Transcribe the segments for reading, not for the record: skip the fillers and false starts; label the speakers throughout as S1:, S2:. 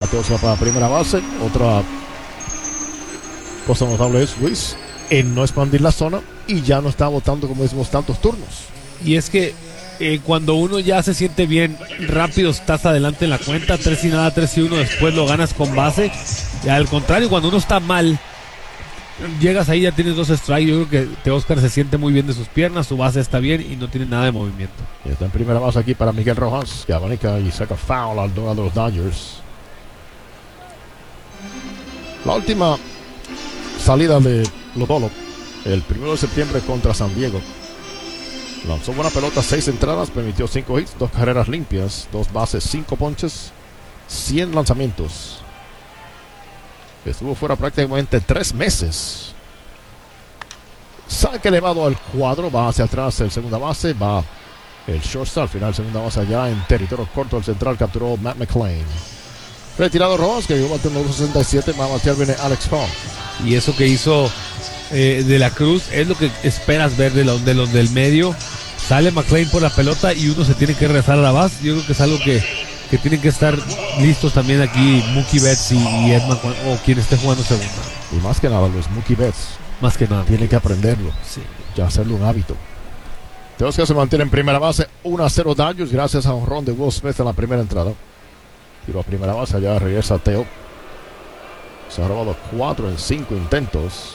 S1: Teoscar para primera base. Otra cosa notable es, Luis, en no expandir la zona y ya no está botando, como decimos, tantos turnos.
S2: Y es que cuando uno ya se siente bien, rápido estás adelante en la cuenta, 3-0, 3-1, después lo ganas con base. Y al contrario, cuando uno está mal, llegas ahí, ya tienes 2 strikes. Yo creo que Teoscar se siente muy bien de sus piernas, su base está bien y no tiene nada de movimiento.
S1: Y está en primera base aquí para Miguel Rojas, que abanica y saca foul al dueño de los Dodgers. La última salida de Lodolo, el 1 de septiembre contra San Diego. Lanzó buena pelota, 6 entradas, permitió 5 hits, 2 carreras limpias, 2 bases, 5 ponches, 100 lanzamientos. Estuvo fuera prácticamente 3 meses. Saque elevado al cuadro, va hacia atrás el segunda base, va el shortstop, al final segunda base allá en territorio corto, el central capturó Matt McLain. Retirado Rojas, que llegó batiendo 2.67, va a batear viene Alex Paul.
S2: Y eso que hizo de la Cruz es lo que esperas ver de los del medio. Sale McLain por la pelota y uno se tiene que regresar a la base. Yo creo que es algo que tienen que estar listos también aquí Mookie Betts y Edman o quien esté jugando segunda.
S1: Y más que nada, Luis, Mookie Betts
S2: Más que nada
S1: tiene que aprenderlo,
S2: sí,
S1: ya hacerlo un hábito. Teoscar se mantiene en primera base, 1-0 Dodgers gracias a un honrón de Will Smith en la primera entrada. Tiro a primera base, allá regresa Teo. Se ha robado 4 en 5 intentos.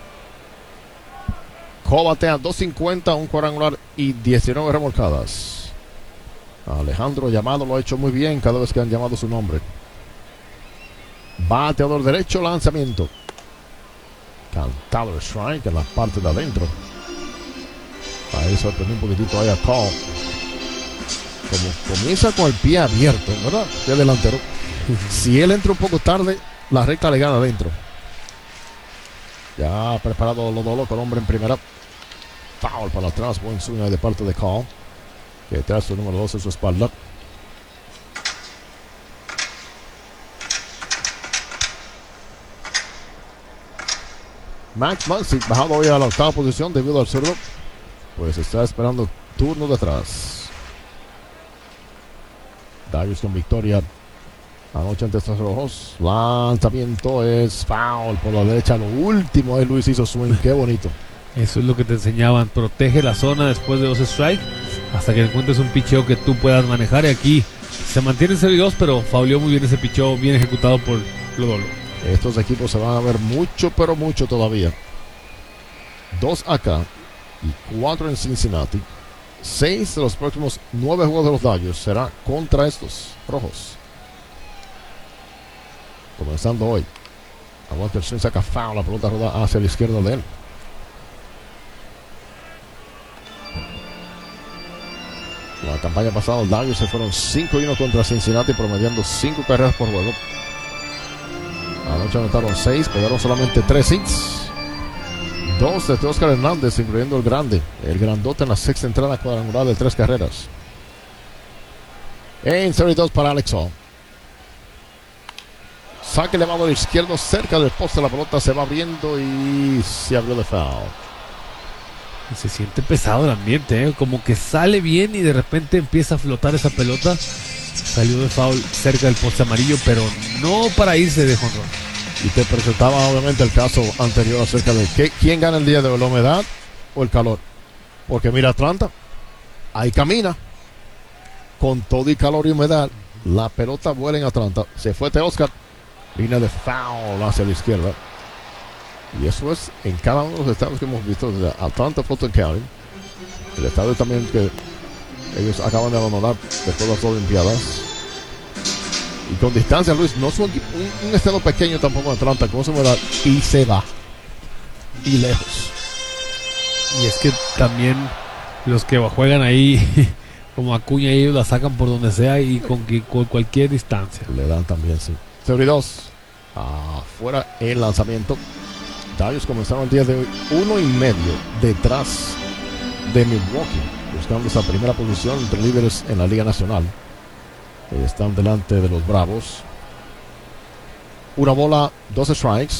S1: Cole batea 2.50, un cuadrangular y 19 remolcadas. Alejandro Llamado lo ha hecho muy bien cada vez que han llamado su nombre. Bateador derecho, lanzamiento. Cantado el strike en la parte de adentro. Ahí sorprendió un poquitito ahí a Cole. Como comienza con el pie abierto, ¿verdad? De delantero. Si él entra un poco tarde, la recta le gana adentro. Ya preparado Lodolo con hombre en primera. Foul para atrás, buen swing de parte de Cole, que trae su número 2 en su espalda. Max Muncy, bajado hoy a la 8ª posición debido al zurdo, pues está esperando turno de atrás. Dodgers con victoria anoche ante estos Rojos. Lanzamiento es foul por la derecha. Lo último ahí Luis hizo swing, qué bonito.
S2: eso es lo que te enseñaban. Protege la zona después de 2 strikes hasta que encuentres un picheo que tú puedas manejar. Y aquí se mantiene 0-2, pero fauleó muy bien ese picheo, bien ejecutado por Lodolo.
S1: Estos equipos se van a ver mucho, pero mucho todavía. 2 acá y 4 en Cincinnati. 6 de los próximos 9 juegos de los Dodgers será contra estos Rojos. Comenzando hoy. Aguanta el swing, saca foul, la pelota roda hacia la izquierda de él. La campaña pasada los Dodgers se fueron 5-1 contra Cincinnati, promediando 5 carreras por juego. Anoche anotaron 6, pegaron solamente 3 hits. 2 de Teoscar Hernández, incluyendo el grande, el grandote en la 6ª entrada cuadrangular de 3 carreras. En 0-2 para Alex Hall. Saque elevado al izquierdo, cerca del poste, la pelota se va abriendo y se abrió de foul.
S2: Y se siente pesado el ambiente, como que sale bien y de repente empieza a flotar esa pelota. Salió de foul cerca del poste amarillo, pero no para irse de jonrón.
S1: Y te presentaba obviamente el caso anterior acerca de quién gana el día de hoy, la humedad o el calor. Porque mira Atlanta, ahí camina con todo y calor y humedad. La pelota vuela en Atlanta. Se fue Teoscar, línea de foul hacia la izquierda. Y eso es en cada uno de los estados que hemos visto, desde Atlanta, Fulton County, el estadio también que ellos acaban de abandonar después de las Olimpiadas. Y con distancia, Luis, no es un estado pequeño tampoco en Atlanta, con esa humedad, y se va. Y lejos.
S2: Y es que también los que juegan ahí, como Acuña, ellos la sacan por donde sea y con cualquier distancia.
S1: Le dan también, sí. 32. Afuera el lanzamiento. Dodgers comenzaron el día de hoy 1.5 detrás de Milwaukee, buscando esa primera posición entre líderes en la Liga Nacional. Están delante de los Bravos. 1 bola, 2 strikes.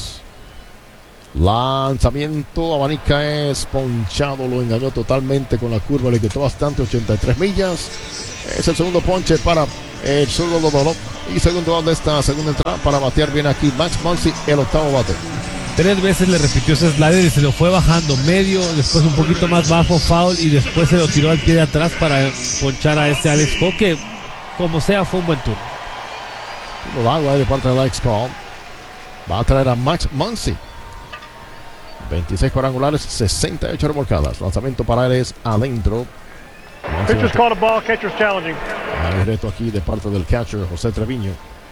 S1: Lanzamiento, abanica es ponchado, lo engañó totalmente con la curva, le quitó bastante, 83 millas. Es el segundo ponche para El zurdo Lodolo. Y segundo out de esta segunda entrada para batear bien aquí Max Muncy, el octavo bate.
S2: 3 veces le repitió ese slider y se lo fue bajando medio, después un poquito más bajo, foul, y después se lo tiró al pie de atrás para ponchar a este Alex Cole, que como sea fue un buen turno.
S1: Lo hago ahí de parte de Alex Cole. Va a traer a Max Muncy. 26 cuadrangulares, 68 remolcadas. Lanzamiento para él es adentro.
S3: Pitcher's called a ball, catcher's challenging.
S1: Hay reto aquí de parte del catcher José Treviño.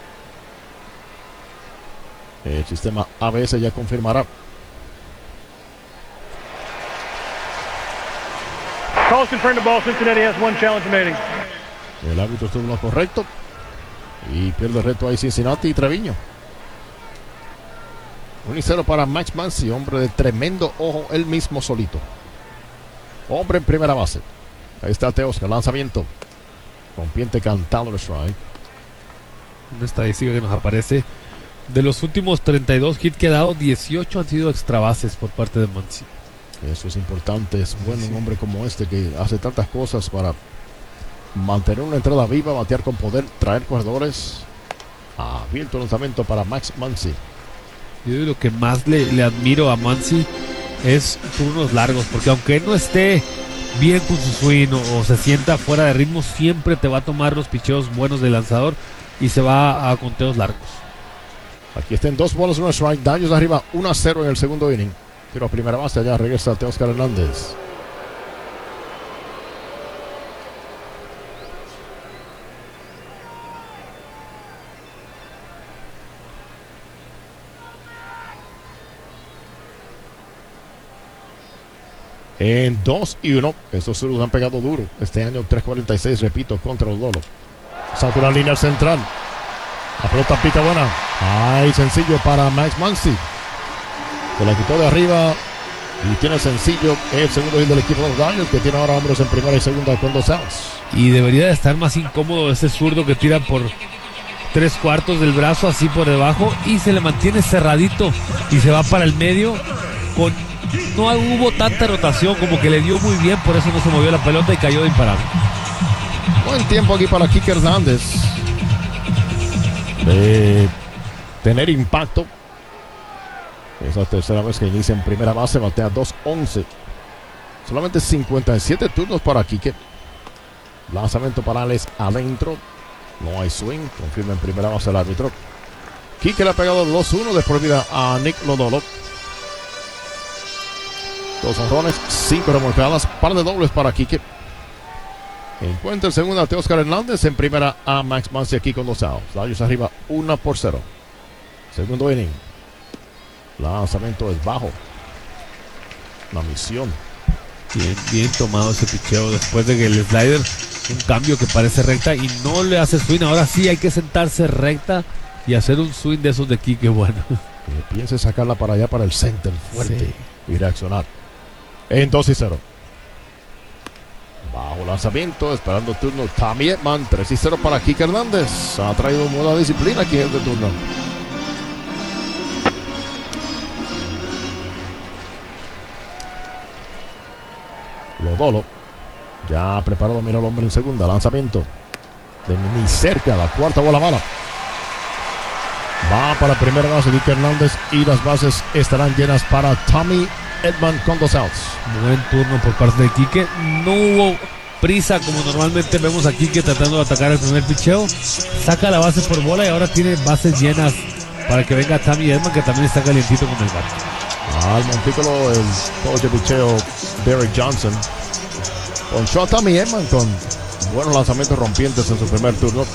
S1: El sistema ABS ya confirmará.
S3: Calls confirmed the ball. Cincinnati has one challenge remaining.
S1: El árbitro estuvo en lo correcto. Y pierde el reto ahí Cincinnati y Treviño. 1-0 para Max Muncy, hombre de tremendo ojo, él mismo solito. Hombre en primera base. Ahí está Teoscar, lanzamiento. Rompiente cantado el strike.
S2: Una estadística que nos aparece. De los últimos 32 hits que ha dado, 18 han sido extra bases por parte de Muncy.
S1: Eso es importante, es bueno
S2: Sí.
S1: un hombre como este que hace tantas cosas para mantener una entrada viva, batear con poder, traer corredores. Abierto el lanzamiento para Max Muncy.
S2: Yo lo que más le admiro a Muncy es turnos largos, porque aunque él no esté bien con su swing o se sienta fuera de ritmo, siempre te va a tomar los picheos buenos del lanzador y se va a conteos largos.
S1: Aquí están 2 bolas, 1 strike. Daños arriba, 1-0 en el segundo inning. Tiro a primera base, allá regresa Teoscar Hernández. En 2-1, estos zurdos han pegado duro. Este año 3.46, repito, contra los Lolos. Salta una línea central. La pelota pica buena. Ay, sencillo para Max Muncy. Se la quitó de arriba. Y tiene sencillo el segundo hit del equipo de los Dodgers, que tiene ahora hombres en primera y segunda con 2 outs.
S2: Y debería de estar más incómodo ese zurdo que tira por 3/4 del brazo, así por debajo, y se le mantiene cerradito y se va para el medio. No hubo tanta rotación, como que le dio muy bien, por eso no se movió la pelota y cayó de imparable.
S1: Buen tiempo aquí para Kike Hernández de tener impacto. Es la tercera vez que inicia en primera base, batea 2-11. Solamente 57 turnos para Kike. Lanzamiento para Alex adentro. No hay swing, confirma en primera base el árbitro. Kike le ha pegado 2-1 de por vida a Nick Lodolo. 2 honrones, 5 remolcadas, par de dobles para Kike. Encuentra el segundo a Teoscar Hernández, en primera a Max Muncy aquí con 2 outs. Dodgers arriba 1-0. Segundo inning. Lanzamiento es bajo. La misión.
S2: Bien tomado ese picheo después de que el slider, un cambio que parece recta y no le hace swing. Ahora sí hay que sentarse recta y hacer un swing de esos de Kike bueno.
S1: Piense sacarla para allá, para el center fuerte,
S2: Sí.
S1: y reaccionar. En 2-0. Bajo lanzamiento, esperando turno Tommy Edman. 3-0 para Kike Hernández. Ha traído nueva disciplina aquí en este turno. Lodolo ya preparado, mira el hombre en segunda. Lanzamiento de ni cerca, la cuarta bola mala. Va para primera base Kike Hernández y las bases estarán llenas para Tommy Edman con 2 outs.
S2: Buen turno por parte de Kike. No hubo prisa como normalmente vemos a Kike tratando de atacar el primer picheo. Saca la base por bola y ahora tiene bases llenas para que venga Tommy Edman, que también está calientito con el bate.
S1: Al montículo el coach de picheo Derek Johnson ponchó a Tommy Edman con buenos lanzamientos rompientes en su primer turno.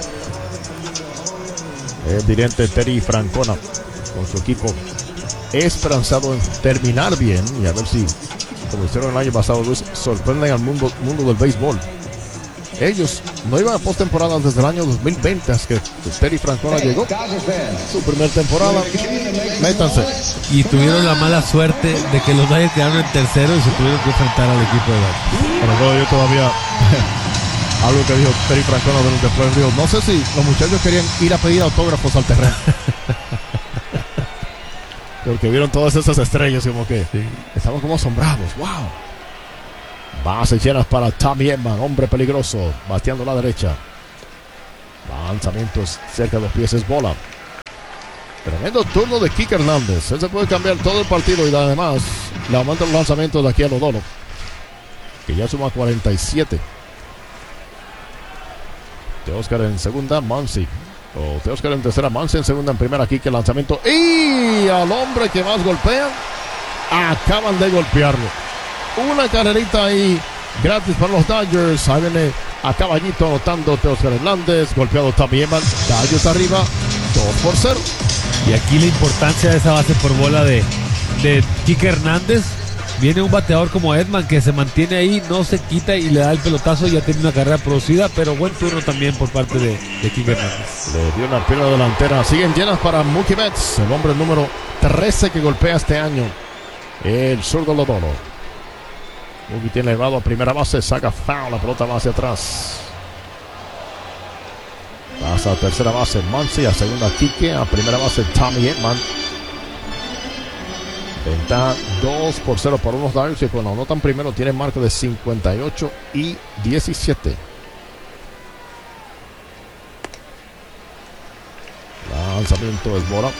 S1: El dirigente Terry Francona con su equipo esperanzado en terminar bien y a ver si, como hicieron el año pasado, Luis, sorprenden al mundo del béisbol. Ellos no iban a postemporada desde el año 2020 hasta que Terry Francona llegó. Su primera temporada, métanse.
S2: Y tuvieron la mala suerte de que los Dodgers quedaron en tercero y se tuvieron que enfrentar al equipo de Dodgers.
S1: Pero luego yo todavía algo que dijo Terry Francona después dijo, no sé si los muchachos querían ir a pedir autógrafos al terreno. Porque vieron todas esas estrellas como que estaban como asombrados. ¡Wow! Bases llenas para Tommy Edman, hombre peligroso, bateando a la derecha. Lanzamiento es cerca de los pies, es bola. Tremendo turno de Kike Hernández. Él se puede cambiar todo el partido y además le aumenta los lanzamientos de aquí a Lodolo, que ya suma 47. Teóscar en segunda, Muncy. Teóscar en tercera, Muncy en segunda, en primera, Kike lanzamiento. Y al hombre que más golpea, acaban de golpearlo. Una carrerita ahí gratis para los Dodgers. Ahí viene a caballito anotando Teóscar Hernández. Golpeado también. Dodgers arriba 2-0.
S2: Y aquí la importancia de esa base por bola de Kike Hernández. Viene un bateador como Edman que se mantiene ahí, no se quita y le da el pelotazo. Ya tiene una carrera producida, pero buen turno también por parte de Kike Hernández.
S1: Le dio una pierna delantera. Siguen llenas para Mookie Betts, el hombre número 13 que golpea este año. El zurdo Lodolo. Mookie tiene elevado a primera base, saca foul, la pelota va hacia atrás. Pasa a tercera base Muncy, a segunda Kike, a primera base Tommy Edman. Ventaja 2-0 por unos Dodgers que cuando anotan primero tienen marca de 58 y 17. Lanzamiento es bola.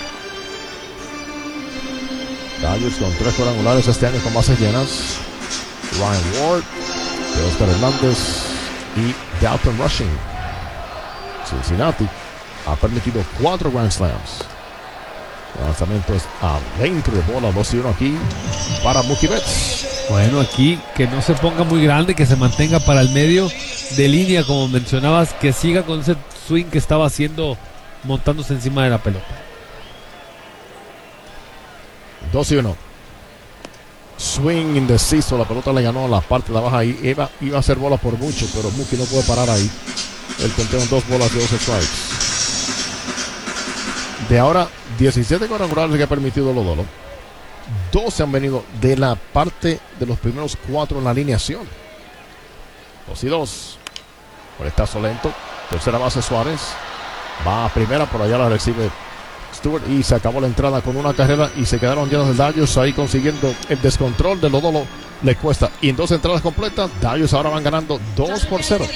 S1: Dodgers con 3 cuadrangulares este año con bases llenas. Ryan Ward, Teóscar Hernández y Dalton Rushing. Cincinnati ha permitido 4 Grand Slams. El lanzamiento es adentro de bola, 2-1 aquí para Mookie Betts.
S2: Bueno, aquí que no se ponga muy grande, que se mantenga para el medio de línea, como mencionabas, que siga con ese swing que estaba haciendo, montándose encima de la pelota.
S1: 2-1. Swing indeciso, la pelota le ganó a la parte de abajo ahí. Iba a hacer bola por mucho, pero Mookie no puede parar ahí. El conteo en 2 bolas y 2 strikes. De ahora, 17 cuadrangulares que ha permitido Lodolo. 12 han venido de la parte de los primeros 4 en la alineación. 2-2. Conectazo lento. Tercera base Suárez. Va a primera, por allá la recibe Stewart. Y se acabó la entrada con una carrera. Y se quedaron llenos de Dodgers ahí consiguiendo el descontrol de Lodolo. Le cuesta. Y en 2 entradas completas, Dodgers ahora van ganando 2-0.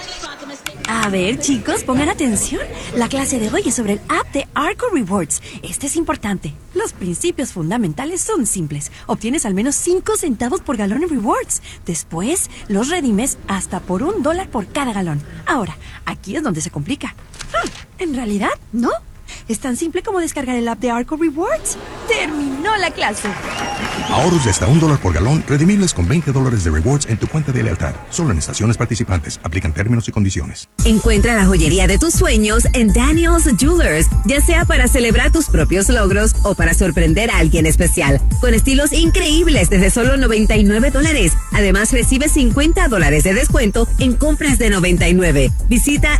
S4: A ver, chicos, pongan atención. La clase de hoy es sobre el app de Arco Rewards. Este es importante. Los principios fundamentales son simples. Obtienes al menos 5 centavos por galón en rewards. Después, los redimes hasta por $1 por cada galón. Ahora, aquí es donde se complica. En realidad, no. Es tan simple como descargar el app de Arco Rewards. ¡Terminó la clase!
S5: Ahorros de hasta $1 por galón, redimibles con $20 de rewards en tu cuenta de lealtad. Solo en estaciones participantes. Aplican términos y condiciones.
S6: Encuentra la joyería de tus sueños en Daniel's Jewelers, ya sea para celebrar tus propios logros o para sorprender a alguien especial. Con estilos increíbles desde solo $99. Además, recibe $50 de descuento en compras de $99. Visita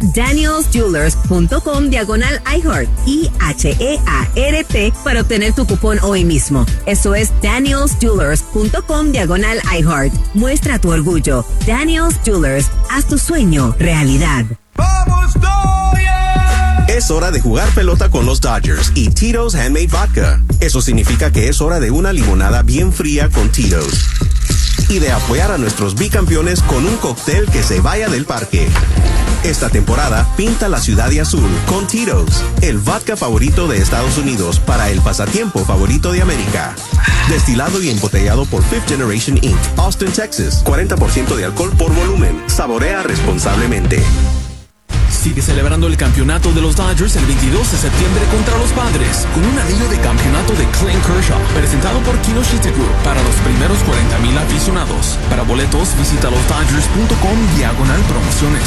S6: danielsjewelers.com/iHeart, IHEART, para obtener tu cupón hoy mismo. Eso es danielsjewelers.com/iHeart. Muestra tu orgullo. Daniels Jewelers, haz tu sueño realidad.
S7: ¡Vamos, Dodgers! Es hora de jugar pelota con los Dodgers y Tito's Handmade Vodka. Eso significa que es hora de una limonada bien fría con Tito's. Y de apoyar a nuestros bicampeones con un cóctel que se vaya del parque. Esta temporada, pinta la ciudad de azul con Tito's, el vodka favorito de Estados Unidos para el pasatiempo favorito de América. Destilado y embotellado por Fifth Generation Inc., Austin, Texas. 40% de alcohol por volumen. Saborea responsablemente.
S8: Sigue celebrando el campeonato de los Dodgers el 22 de septiembre contra los Padres, con un anillo de campeonato de Clayton Kershaw, presentado por Kinoshita Group para los primeros 40,000 aficionados. Para boletos, visita losdodgers.com/promociones.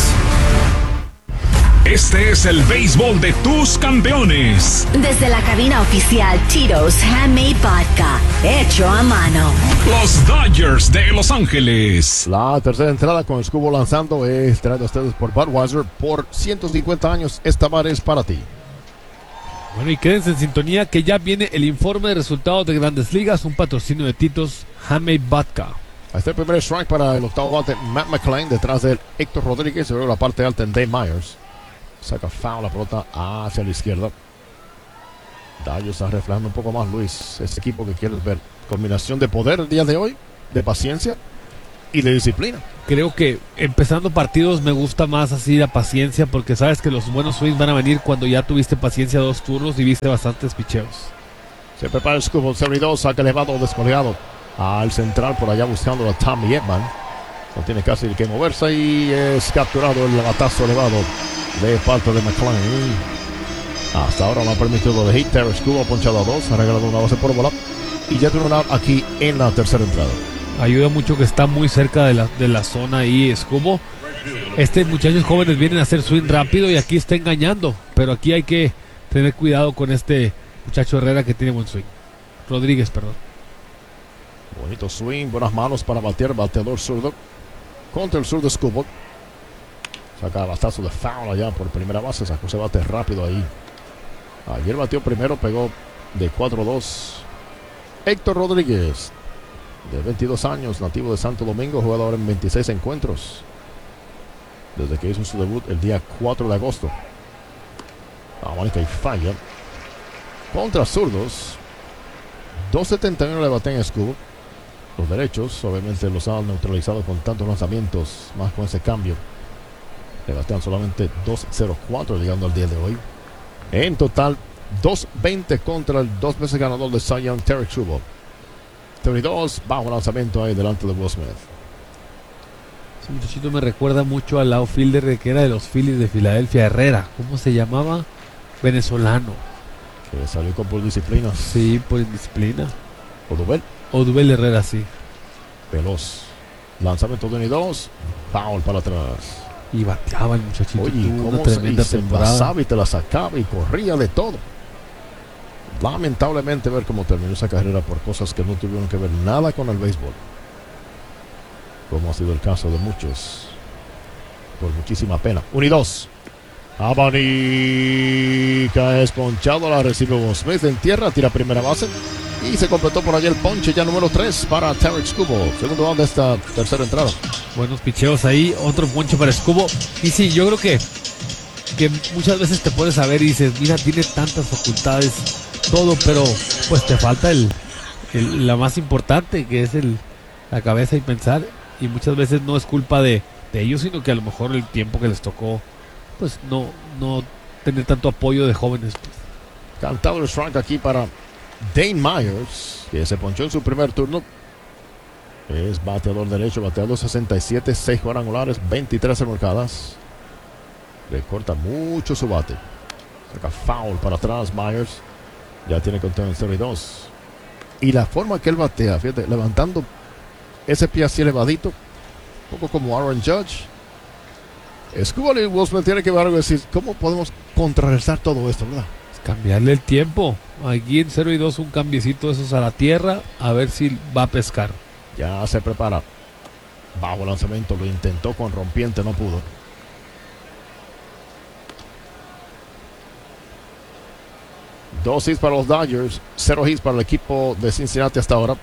S9: Este es el béisbol de tus campeones.
S6: Desde la cabina oficial Tito's Handmade Vodka, hecho a mano.
S9: Los Dodgers de Los Ángeles.
S1: La tercera entrada con el Cubo lanzando es traído a ustedes por Budweiser. Por 150 años, esta bar es para ti.
S2: Bueno, y quédense en sintonía que ya viene el informe de resultados de Grandes Ligas, un patrocinio de Tito's Handmade Vodka.
S1: Ahí está el primer strike para el octavo bate, Matt McClain, detrás de Héctor Rodríguez, sobre la parte alta en Dave Myers. Saca foul la pelota hacia la izquierda. Dodgers está reflejando un poco más, Luis, ese equipo que quieres ver. Combinación de poder el día de hoy, de paciencia. y de disciplina.
S2: Creo que empezando partidos me gusta más así la paciencia, porque sabes que los buenos swings van a venir cuando ya tuviste paciencia 2 turnos y viste bastantes picheos.
S1: Se prepara el Scubble, servidor, saca elevado, descolgado al central, por allá buscando a Tommy Edman. No tiene casi que moverse y es capturado el batazo elevado de parte de McLean. Hasta ahora no ha permitido de hit. Terry Scubble ponchado a 2, ha regalado una base por bola y ya tiene un out aquí en la tercera entrada.
S2: Ayuda mucho que está muy cerca de la zona ahí Scubble. Muchachos jóvenes vienen a hacer swing rápido y aquí está engañando, pero aquí hay que tener cuidado con este muchacho Herrera que tiene buen swing. Rodríguez, perdón.
S1: Bonito swing, buenas manos para bateador zurdo contra el zurdo Scubble. Saca batazo de foul allá por primera base, sacó ese bate rápido ahí. Ayer batió primero, pegó de 4-2. Héctor Rodríguez, de 22 años, nativo de Santo Domingo, jugador en 26 encuentros desde que hizo su debut el día 4 de agosto. Bonita y falla contra zurdos. 2.71 le baten en Scubble. Los derechos obviamente los han neutralizado con tantos lanzamientos, más con ese cambio. Le batean solamente 2.04 llegando al día de hoy. En total 2.20 contra el 2 veces ganador de Cy Young, Terry Scubble. 32, bajo lanzamiento ahí delante de Will Smith.
S2: Ese muchachito me recuerda mucho al outfielder que era de los Phillies de Filadelfia, Herrera. ¿Cómo se llamaba? Venezolano.
S1: Que salió con por disciplina.
S2: Sí, por indisciplina.
S1: Odubel
S2: Herrera, sí.
S1: Veloz. Lanzamiento de 2. Foul para atrás.
S2: Y bateaba el muchachito.
S1: Oye, cómo se envasaba y te la sacaba y corría de todo. Lamentablemente ver cómo terminó esa carrera por cosas que no tuvieron que ver nada con el béisbol, como ha sido el caso de muchos, por muchísima pena. 1-2. Abanica es ponchado, la recibe Will Smith en tierra, tira primera base y se completó por allá el ponche ya número 3 para Terry Scubble, segundo out de esta tercera entrada.
S2: Buenos picheos ahí, otro ponche para Scubble. Y sí, yo creo que muchas veces te puedes saber y dices, mira, tiene tantas facultades, todo, pero pues te falta la más importante, que es la cabeza y pensar, y muchas veces no es culpa de ellos, sino que a lo mejor el tiempo que les tocó, pues no tener tanto apoyo de jóvenes.
S1: Cantado el strike aquí para Dane Myers, que se ponchó en su primer turno. Es bateador derecho, bateador 67, 6 cuadrangulares, 23 remolcadas. Le corta mucho su bate. Saca foul para atrás Myers. Ya tiene conteo en 0-2. Y la forma que él batea, fíjate, levantando ese pie así elevadito, un poco como Aaron Judge. Scubble y Will Smith tiene que ver algo y decir, ¿cómo podemos contrarrestar todo esto, verdad?
S2: Cambiarle el tiempo. Aquí en 0-2 un cambiecito de esos a la tierra, a ver si va a pescar.
S1: Ya se prepara. Bajo lanzamiento, lo intentó con rompiente, no pudo. Dos hits para los Dodgers, 0 hits para el equipo de Cincinnati hasta ahora.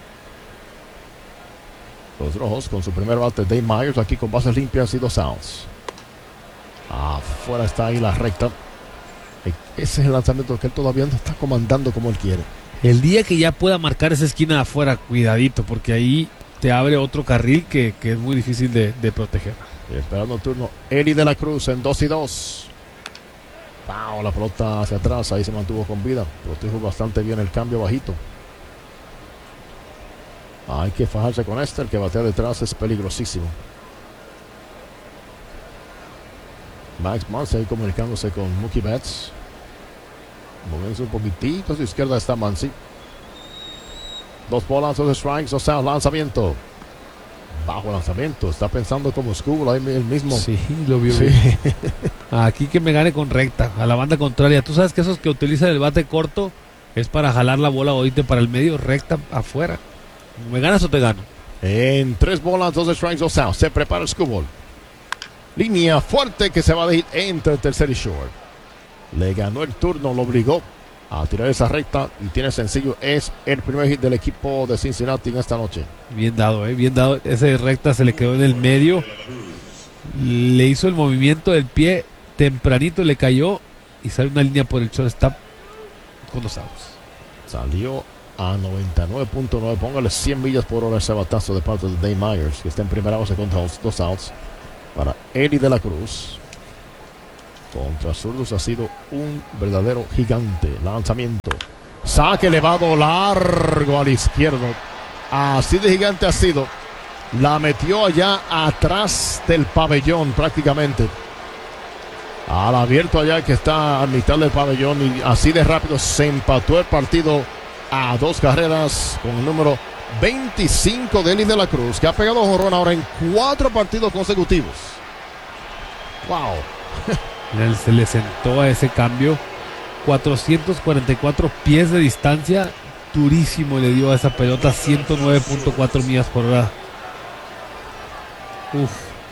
S1: Los rojos con su primer bate, Dane Myers, aquí con bases limpias y 2 outs. Afuera está ahí la recta. Ese es el lanzamiento que él todavía no está comandando como él quiere.
S2: El día que ya pueda marcar esa esquina de afuera, cuidadito, porque ahí te abre otro carril que es muy difícil de proteger.
S1: Y esperando el turno, Eli de la Cruz en 2-2. La pelota hacia atrás, ahí se mantuvo con vida. Protegió bastante bien el cambio bajito. Hay que fajarse con el que batea detrás es peligrosísimo. Max Muncy ahí comunicándose con Mookie Betts. Moviéndose un poquitito a su izquierda está Muncy. 2 bolas, 2 strikes, o sea, lanzamiento. Bajo lanzamiento, está pensando como Scubble ahí el mismo.
S2: Sí, lo vio bien. Aquí que me gane con recta, a la banda contraria. Tú sabes que esos que utilizan el bate corto es para jalar la bola o irte para el medio, recta afuera. ¿Me ganas o te gano?
S1: En 3 bolas, 2 strikes, 2 outs. Se prepara Scubble. Línea fuerte que se va a ir entre el tercer y short. Le ganó el turno, lo obligó a tirar esa recta y tiene sencillo. Es el primer hit del equipo de Cincinnati en esta noche.
S2: Bien dado, bien dado. Ese recta se le quedó en el medio. Le hizo el movimiento del pie tempranito, le cayó y sale una línea por el shortstop con 2 outs.
S1: Salió a 99.9. Póngale 100 millas por hora ese batazo de parte de Dave Myers, que está en primera base con 2 outs. Para Eddie de la Cruz. Contra zurdos ha sido un verdadero gigante. Lanzamiento. Saque elevado largo al izquierdo. Así de gigante ha sido. La metió allá atrás del pabellón prácticamente. Al abierto allá que está a mitad del pabellón. Y así de rápido se empató el partido a 2 carreras con el número 25 de Eddie de la Cruz, que ha pegado jonrón ahora en 4 partidos consecutivos. Wow.
S2: Se le sentó a ese cambio. 444 pies de distancia. Durísimo le dio a esa pelota. 109.4 millas por hora. Uf.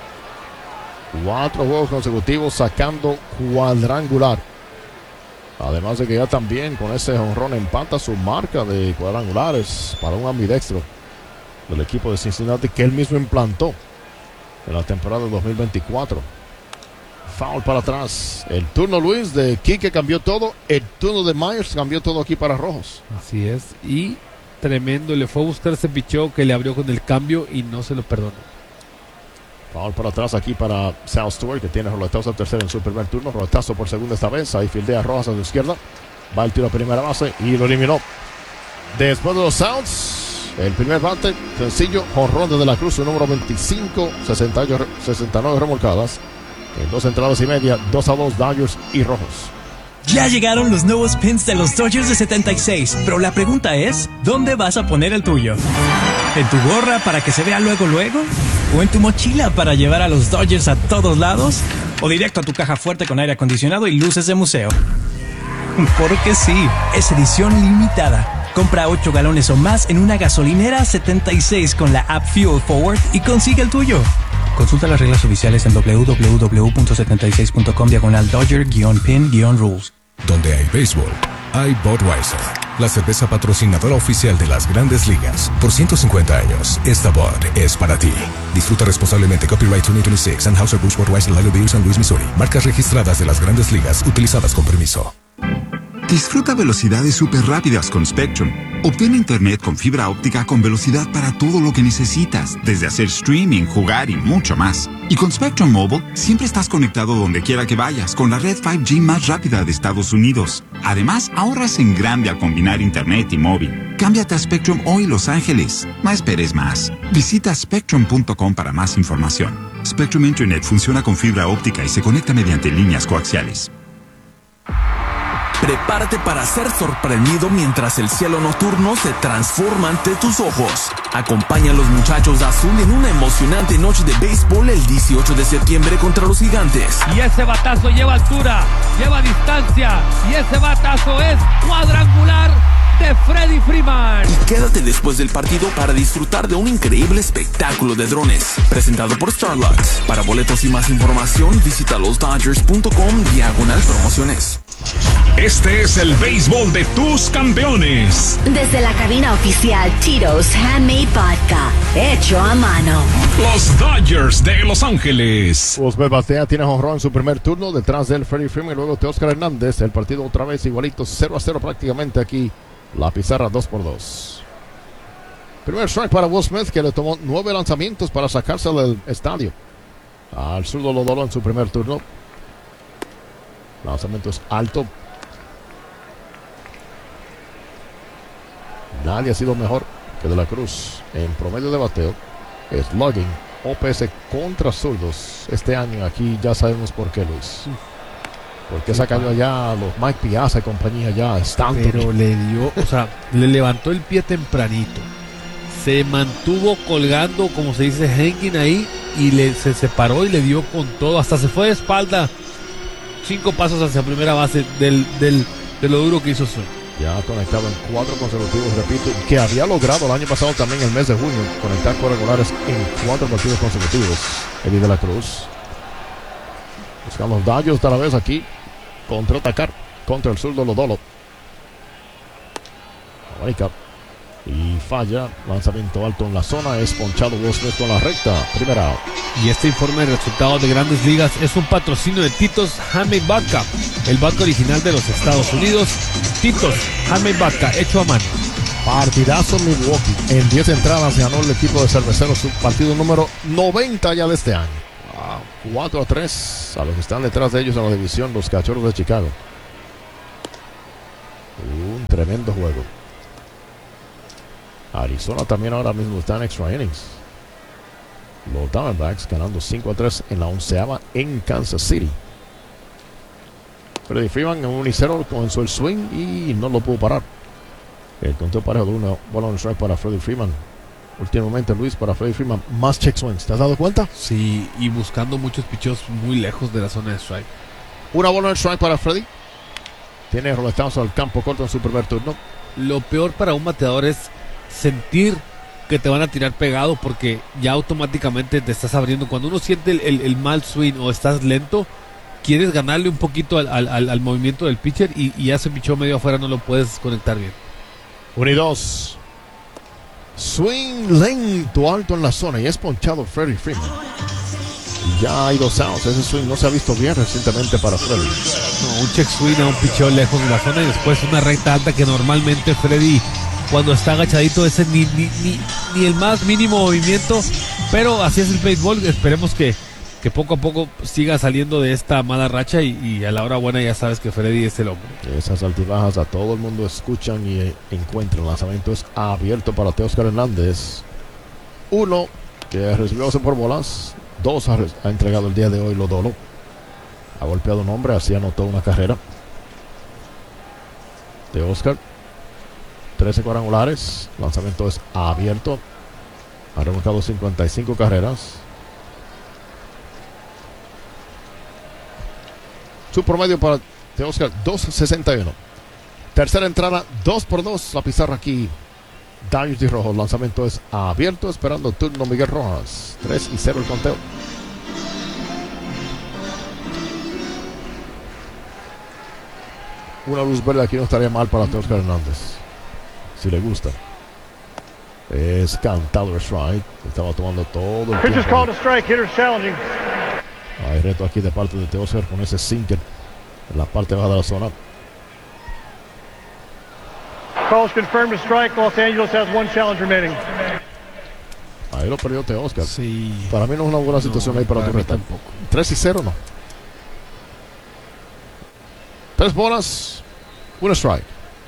S1: 4 juegos consecutivos sacando cuadrangular. Además de que ya también con ese jonrón empata su marca de cuadrangulares para un ambidextro del equipo de Cincinnati que él mismo implantó en la temporada de 2024. Foul para atrás. El turno, Luis, de Quique cambió todo. El turno de Myers cambió todo aquí para Rojos.
S2: Así es. Y tremendo. Le fue a buscar ese picheo que le abrió con el cambio y no se lo perdonó.
S1: Foul para atrás aquí para Sal Stewart, que tiene roletazo al tercero en su primer turno. Roletazo por segunda esta vez. Ahí fildea Rojas a su izquierda. Va el tiro a primera base y lo eliminó. Después de los outs, el primer bate, sencillo, jonrón de la Cruz, su número 25, 69 remolcadas. En 2 entradas y media, 2-2 Dodgers y Rojos.
S10: Ya llegaron los nuevos pins de los Dodgers de 76, pero la pregunta es, ¿dónde vas a poner el tuyo? ¿En tu gorra para que se vea luego? ¿O en tu mochila para llevar a los Dodgers a todos lados? ¿O directo a tu caja fuerte con aire acondicionado y luces de museo? Porque sí, es edición limitada. Compra 8 galones o más en una gasolinera 76 con la app Fuel Forward y consigue el tuyo. Consulta las reglas oficiales en www.76.com/Dodger-pin-rules.
S11: Donde hay béisbol, hay Budweiser, la cerveza patrocinadora oficial de las Grandes Ligas. Por 150 años, esta Bud es para ti. Disfruta responsablemente. Copyright 2026, Anheuser-Busch Budweiser Lager Beer, San Luis, Missouri. Marcas registradas de las Grandes Ligas, utilizadas con permiso.
S12: Disfruta velocidades súper rápidas con Spectrum. Obtén internet con fibra óptica con velocidad para todo lo que necesitas, desde hacer streaming, jugar y mucho más. Y con Spectrum Mobile, siempre estás conectado donde quiera que vayas, con la red 5G más rápida de Estados Unidos. Además, ahorras en grande al combinar internet y móvil. Cámbiate a Spectrum hoy, Los Ángeles. No esperes más. Visita spectrum.com para más información. Spectrum Internet funciona con fibra óptica y se conecta mediante líneas coaxiales.
S8: Prepárate para ser sorprendido mientras el cielo nocturno se transforma ante tus ojos. Acompaña a los muchachos de azul en una emocionante noche de béisbol el 18 de septiembre contra los Gigantes.
S2: Y ese batazo lleva altura, lleva distancia, y ese batazo es cuadrangular de Freddie Freeman.
S8: Y quédate después del partido para disfrutar de un increíble espectáculo de drones presentado por Starlux. Para boletos y más información, visita losdodgers.com/promociones.
S9: Este es el béisbol de tus campeones.
S6: Desde la cabina oficial Tito's Handmade Vodka, hecho a mano.
S9: Los Dodgers de Los Ángeles.
S1: Osbert batea, tiene jonrón en su primer turno. Detrás del Freddie Freeman y luego Teóscar Hernández. El partido otra vez igualito, 0-0 prácticamente aquí. La pizarra 2-2. Primer strike para Will Smith, que le tomó 9 lanzamientos para sacarse del estadio. Al zurdo Lodolo en su primer turno. Lanzamiento es alto. Nadie ha sido mejor que De la Cruz en promedio de bateo, slugging, OPS contra zurdos. Este año aquí ya sabemos por qué, Luis. Porque esa cayó allá los Mike Piazza y compañía ya. Stanton.
S2: Pero le dio, o sea, le levantó el pie tempranito. Se mantuvo colgando, como se dice, hanging ahí, y se separó y le dio con todo. Hasta se fue de espalda 5 pasos hacia primera base de lo duro que hizo Swing.
S1: Ya conectado en 4 consecutivos, repito, que había logrado el año pasado también el mes de junio conectar cuadrangulares en 4 partidos consecutivos. Eddie de la Cruz. Buscan los Dodgers a la vez aquí. Contraatacar contra el zurdo Lodolo. Abanica. Y falla. Lanzamiento alto en la zona. Es ponchado Will Smith con la recta. Primera out.
S2: Y este informe de resultados de Grandes Ligas es un patrocinio de Tito's Handmade Vodka, el vodka original de los Estados Unidos. Tito's Handmade Vodka, hecho a mano.
S1: Partidazo Milwaukee. En 10 entradas ganó el equipo de Cerveceros su partido número 90 ya de este año. 4-3 a los que están detrás de ellos en la división, los Cachorros de Chicago. Un tremendo juego. Arizona también ahora mismo está en extra innings. Los Diamondbacks ganando 5-3 en la 11ª en Kansas City. Freddie Freeman en 1-0 comenzó el swing y no lo pudo parar. El conteo parejo de una bola on strike para Freddie Freeman. Últimamente, Luis, para Freddie Freeman, más check swings. ¿Te has dado cuenta?
S2: Sí, y buscando muchos pichos muy lejos de la zona de strike.
S1: Una bola on strike para Freddie. Tiene roletazo al campo corto en su primer turno.
S2: Lo peor para un bateador es sentir que te van a tirar pegado, porque ya automáticamente te estás abriendo. Cuando uno siente el mal swing o estás lento, quieres ganarle un poquito al movimiento del pitcher y ya se pichó medio afuera, no lo puedes conectar bien.
S1: 1-2. Swing lento, alto en la zona y es ponchado Freddie Freeman. Ya hay 2 outs. Ese swing no se ha visto bien recientemente para Freddie.
S2: No, un check swing a un picheo lejos de la zona y después una recta alta que normalmente Freddie, cuando está agachadito, ese ni el más mínimo movimiento. Pero así es el béisbol. Esperemos que poco a poco siga saliendo de esta mala racha y a la hora buena ya sabes que Freddie es el hombre.
S1: Esas altibajas a todo el mundo escuchan y encuentran. El lanzamiento es abierto para Teóscar Hernández. 1 que recibió 12 por bolas. 2 ha entregado el día de hoy Lodolo. Ha golpeado un hombre, así anotó una carrera. Teóscar, 13 cuadrangulares. Lanzamiento es abierto. Ha remolcado 55 carreras. Su promedio para Teóscar, 2.61. Tercera entrada, 2-2. La pizarra aquí. Darius de Rojo. Lanzamiento es abierto. Esperando turno Miguel Rojas. 3-0 el conteo. Una luz verde aquí no estaría mal para Teóscar Hernández. Si le gusta. Es cantado el strike. Estaba tomando todo el
S3: Pitcher's
S1: tiempo.
S3: called a strike. Hitter's challenging.
S1: Hay reto aquí de parte de Teóscar con ese sinker en la parte baja de la zona.
S3: Call's confirmed a strike. Los Angeles has 1 challenge remaining.
S1: Ahí lo perdió Teóscar.
S2: Sí.
S1: Para mí no es una buena situación ahí para tu reto. 3-0 no. 3 bolas, 1 strike.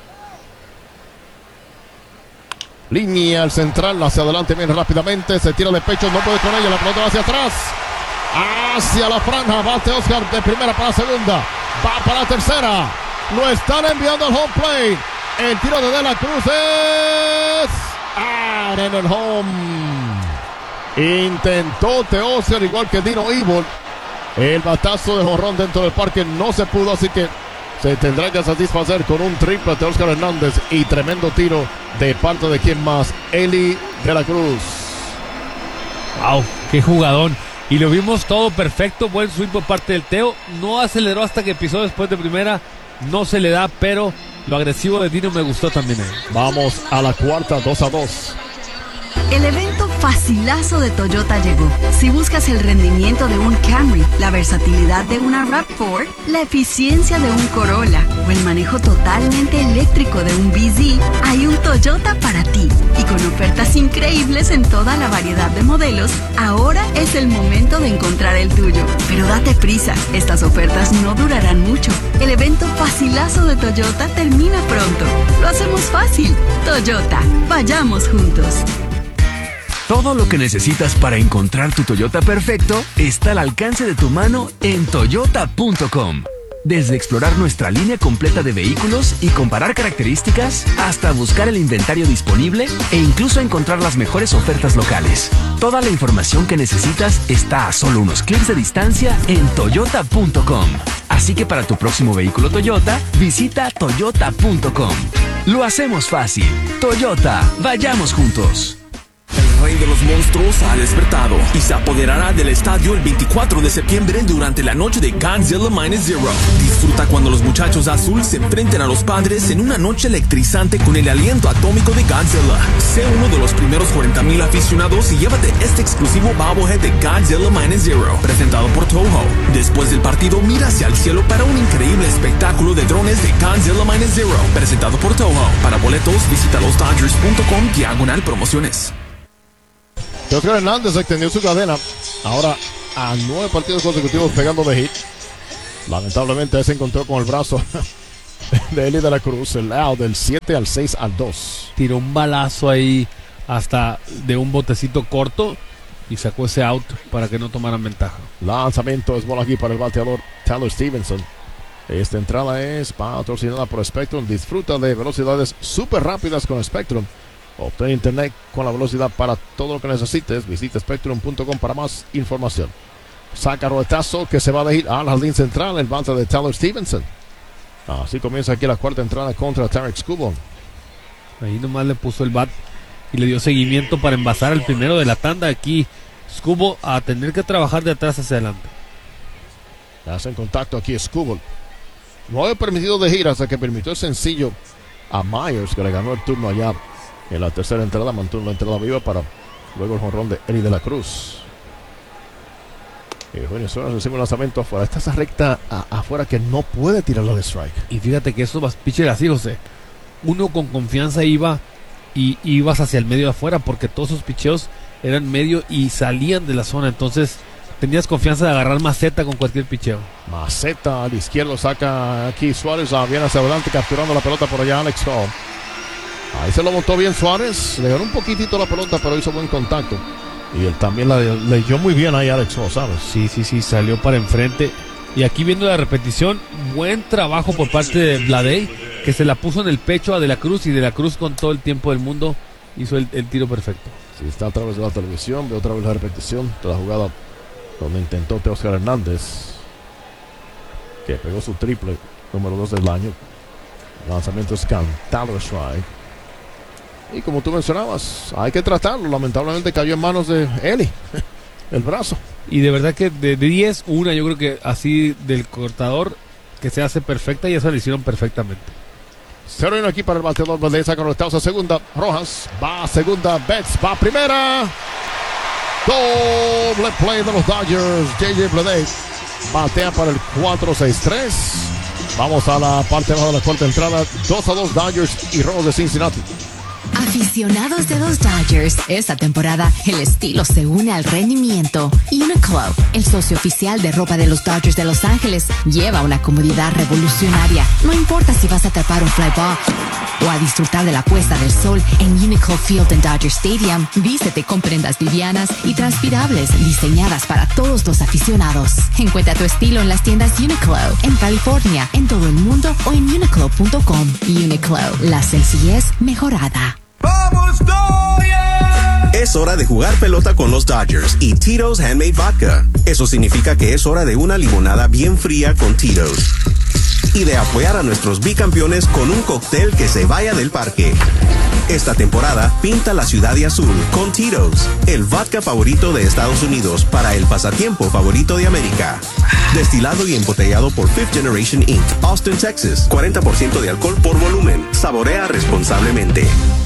S1: Línea al central, hacia adelante, viene rápidamente, se tira de pecho, no puede con ella, la pelota va hacia atrás. Hacia la franja, va Teóscar de primera para segunda, va para tercera, lo están enviando al home plate. El tiro de la Cruz es en el home. Intentó Teóscar igual que Dino Evil. El batazo de jonrón dentro del parque no se pudo, así que se tendrá que satisfacer con un triple de Teóscar Hernández y tremendo tiro de parte de quien más, Eli de la Cruz.
S2: Wow, qué jugadón. Y lo vimos todo perfecto, buen swing por parte del Teo. No aceleró hasta que pisó después de primera, no se le da, pero lo agresivo de Dino me gustó también.
S1: Vamos a la cuarta, 2-2.
S4: El evento facilazo de Toyota llegó. Si buscas el rendimiento de un Camry, la versatilidad de una RAV4, la eficiencia de un Corolla o el manejo totalmente eléctrico de un BZ, hay un Toyota para ti. Y con ofertas increíbles en toda la variedad de modelos, ahora es el momento de encontrar el tuyo. Pero date prisa, estas ofertas no durarán mucho. El evento facilazo de Toyota termina pronto. Lo hacemos fácil. Toyota, vayamos juntos.
S13: Todo lo que necesitas para encontrar tu Toyota perfecto está al alcance de tu mano en toyota.com. Desde explorar nuestra línea completa de vehículos y comparar características, hasta buscar el inventario disponible e incluso encontrar las mejores ofertas locales. Toda la información que necesitas está a solo unos clics de distancia en toyota.com. Así que para tu próximo vehículo Toyota, visita toyota.com. Lo hacemos fácil. Toyota, vayamos juntos.
S8: rey de los monstruos ha despertado y se apoderará del estadio el 24 de septiembre durante la noche de Godzilla Minus Zero. Disfruta cuando los muchachos azul se enfrenten a los padres en una noche electrizante con el aliento atómico de Godzilla. Sé uno de los primeros 40,000 aficionados y llévate este exclusivo bobblehead de Godzilla Minus Zero, presentado por Toho. Después del partido, mira hacia el cielo para un increíble espectáculo de drones de Godzilla Minus Zero, presentado por Toho. Para boletos, visita losdodgers.com/promociones.
S1: Teóscar Hernández extendió su cadena. Ahora a 9 partidos consecutivos pegando de hit. Lamentablemente se encontró con el brazo de Eli de la Cruz, el out del 7 al 6 al 2.
S2: Tiró un balazo ahí hasta de un botecito corto y sacó ese out para que no tomaran ventaja.
S1: Lanzamiento es bola aquí para el bateador Tyler Stevenson. Esta entrada es patrocinada por Spectrum. Disfruta de velocidades súper rápidas con Spectrum. Obtén internet con la velocidad para todo lo que necesites. Visita spectrum.com para más información. Saca roletazo que se va a elegir al jardín central. El bate de Tyler Stevenson. Así comienza aquí la cuarta entrada contra Tarik Skubal.
S2: Ahí nomás le puso el bat y le dio seguimiento para envasar el primero de la tanda. Aquí Skubal a tener que trabajar de atrás hacia adelante.
S1: Hacen contacto aquí Skubal. No había permitido de gira hasta que permitió el sencillo a Myers, que le ganó el turno allá en la tercera entrada. Mantuvo la entrada viva para luego el jonrón de Eli de la Cruz. Y Venezuela recibe un lanzamiento afuera. Esta es esa recta afuera que no puede tirarlo de strike.
S2: Y fíjate que esos pitchers así, José, uno con confianza iba y ibas hacia el medio de afuera, porque todos sus picheos eran medio y salían de la zona. Entonces tenías confianza de agarrar maceta con cualquier picheo.
S1: Maceta al izquierdo, saca aquí Suárez, viene hacia adelante capturando la pelota por allá Alex Hall. Ahí se lo montó bien Suárez, le ganó un poquitito la pelota, pero hizo buen contacto. Y él también la leyó muy bien ahí Alex Hall, ¿sabes?
S2: Sí, salió para enfrente. Y aquí viendo la repetición, buen trabajo por parte de Vladey, que se la puso en el pecho a De la Cruz, y De la Cruz con todo el tiempo del mundo hizo el tiro perfecto.
S1: Sí, está a través de la televisión, ve otra vez la repetición de la jugada donde intentó Teóscar Hernández, que pegó su triple número 2 del año. Lanzamiento es cantado strike. Y como tú mencionabas, hay que tratarlo. Lamentablemente cayó en manos de Eli, el brazo.
S2: Y de verdad que de 10, una yo creo que así del cortador que se hace perfecta, y eso lo hicieron perfectamente.
S1: 0-1 aquí para el bateador Valdez, conectados a segunda. Rojas va a segunda, Betts va a primera. Doble play de los Dodgers. J.J. Bleday batea para el 4-6-3. Vamos a la parte baja de la cuarta entrada. 2-2 Dodgers y Rojos de Cincinnati.
S6: Aficionados de los Dodgers, esta temporada el estilo se une al rendimiento. Uniqlo, el socio oficial de ropa de los Dodgers de Los Ángeles, lleva una comodidad revolucionaria. No importa si vas a atrapar un fly ball o a disfrutar de la puesta del sol en Uniqlo Field en Dodger Stadium, vístete con prendas livianas y transpirables diseñadas para todos los aficionados. Encuentra tu estilo en las tiendas Uniqlo, en California, en todo el mundo o en uniqlo.com. Uniqlo, la sencillez mejorada.
S7: ¡Vamos, Dodgers! Es hora de jugar pelota con los Dodgers y Tito's Handmade Vodka. Eso significa que es hora de una limonada bien fría con Tito's. Y de apoyar a nuestros bicampeones con un cóctel que se vaya del parque. Esta temporada, pinta la ciudad de azul con Tito's, el vodka favorito de Estados Unidos para el pasatiempo favorito de América. Destilado y embotellado por Fifth Generation Inc., Austin, Texas. 40% de alcohol por volumen. Saborea responsablemente.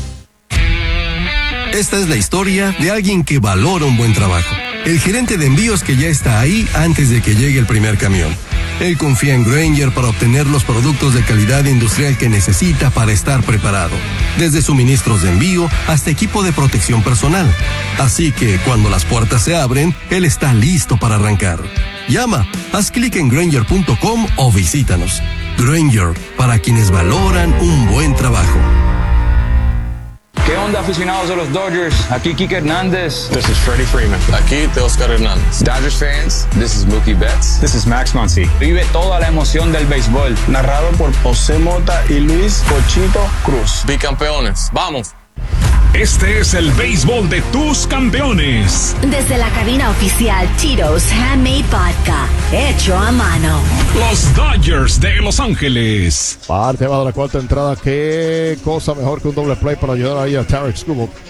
S14: Esta es la historia de alguien que valora un buen trabajo. El gerente de envíos que ya está ahí antes de que llegue el primer camión. Él confía en Grainger para obtener los productos de calidad industrial que necesita para estar preparado. Desde suministros de envío hasta equipo de protección personal. Así que cuando las puertas se abren, él está listo para arrancar. Llama, haz clic en Grainger.com o visítanos. Grainger, para quienes valoran un buen trabajo.
S15: ¿Qué onda, aficionados de los Dodgers? Aquí Kike Hernández.
S16: This is Freddie Freeman. Aquí Teóscar Hernández. Dodgers fans, this is Mookie Betts.
S15: This is Max Muncy. Vive toda la emoción del béisbol.
S17: Narrado por José Mota y Luis Cochito Cruz.
S16: Bicampeones, ¡vamos!
S9: Este es el béisbol de tus campeones.
S6: Desde la cabina oficial Tito's Handmade Vodka, hecho a mano.
S9: Los Dodgers de Los Ángeles.
S1: Parte va de la cuarta entrada. Qué cosa mejor que un doble play para ayudar ahí a Tarik Skubal,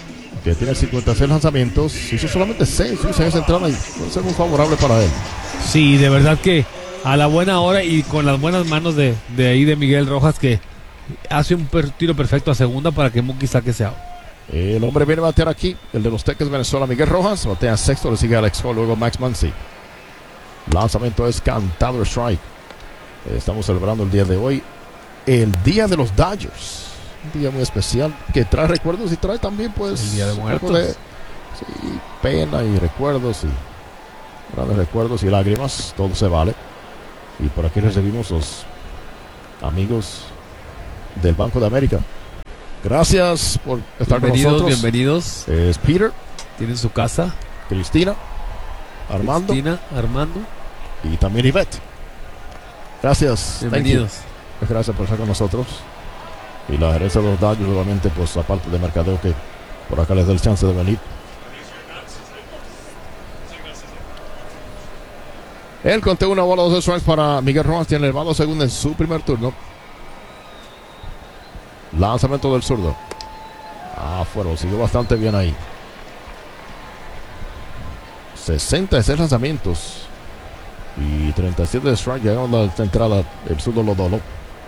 S1: que tiene 56 lanzamientos, hizo solamente 6 en esa entrada y puede ser muy favorable para él.
S2: Sí, de verdad que a la buena hora y con las buenas manos de ahí de Miguel Rojas, que hace un tiro perfecto a segunda para que Mookie saque ese out.
S1: El hombre viene a batear aquí, el de los Teques Venezuela, Miguel Rojas, batea sexto, le sigue Alex Cole, luego Max Muncy. Lanzamiento es cantado, strike. Estamos celebrando el día de hoy, el día de los Dodgers, un día muy especial que trae recuerdos y trae también pues
S2: el Día de Muertos.
S1: Sí, pena y recuerdos y grandes recuerdos y lágrimas, todo se vale. Y por aquí recibimos los amigos del Banco de América. Gracias por estar con nosotros.
S2: Bienvenidos.
S1: Es Peter.
S2: Tienen su casa.
S1: Cristina. Armando. Y también Ivette. Gracias.
S2: Bienvenidos.
S1: Gracias por estar con nosotros. Y la gerencia de los Dodgers, obviamente, pues la parte de mercadeo que por acá les da el chance de venir. Él conté una bola, 2 strikes para Miguel Rojas. Tiene elevado segundo en su primer turno. Lanzamiento del zurdo. Afuera, siguió bastante bien ahí. 66 lanzamientos y 37 de strike. Llegando a la entrada el zurdo Lodolo.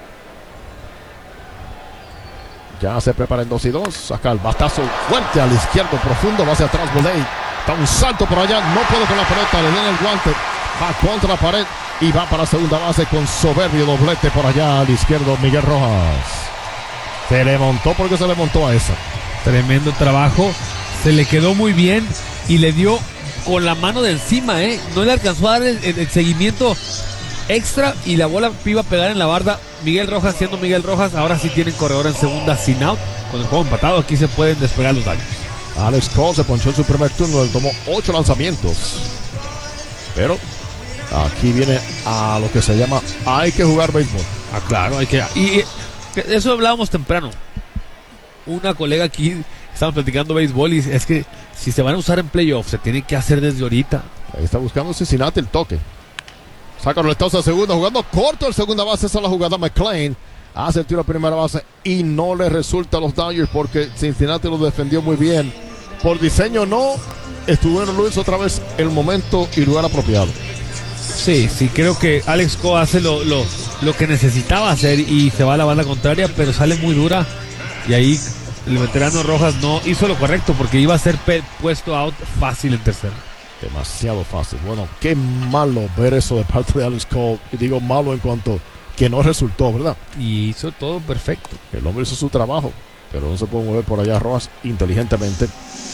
S1: Ya se prepara en 2-2. Saca el batazo fuerte al izquierdo, profundo, va hacia atrás Boley. Da un salto por allá, no puede con la pelota, le den el guante. Va contra la pared y va para segunda base con soberbio doblete por allá al izquierdo Miguel Rojas. Se le montó porque se le montó a esa.
S2: Tremendo trabajo. Se le quedó muy bien y le dio con la mano de encima, no le alcanzó a dar el seguimiento extra y la bola iba a pegar en la barda. Miguel Rojas siendo Miguel Rojas, ahora sí tienen corredor en segunda sin out. Con el juego empatado aquí se pueden despegar los daños.
S1: Alex Cole se ponchó en su primer turno, él tomó 8 lanzamientos. Pero aquí viene a lo que se llama hay que jugar béisbol.
S2: Claro, hay que. Y eso hablábamos temprano. Una colega aquí estamos platicando béisbol y es que si se van a usar en playoffs se tiene que hacer desde ahorita.
S1: Ahí está buscando Cincinnati el toque. Saca Roletazo a segunda, jugando corto el segunda base. Esa es la jugada. McLean hace el tiro a primera base y no le resulta a los Dodgers porque Cincinnati lo defendió muy bien. Por diseño no estuvieron Luis otra vez el momento y lugar apropiado.
S2: Sí, creo que Alex Cole hace lo que necesitaba hacer y se va a la banda contraria, pero sale muy dura y ahí el veterano Rojas no hizo lo correcto porque iba a ser puesto out fácil en tercera.
S1: Demasiado fácil. Bueno, qué malo ver eso de parte de Alex Cole. Y digo malo en cuanto que no resultó, ¿verdad?
S2: Y hizo todo perfecto.
S1: El hombre hizo su trabajo, pero no se puede mover por allá Rojas inteligentemente.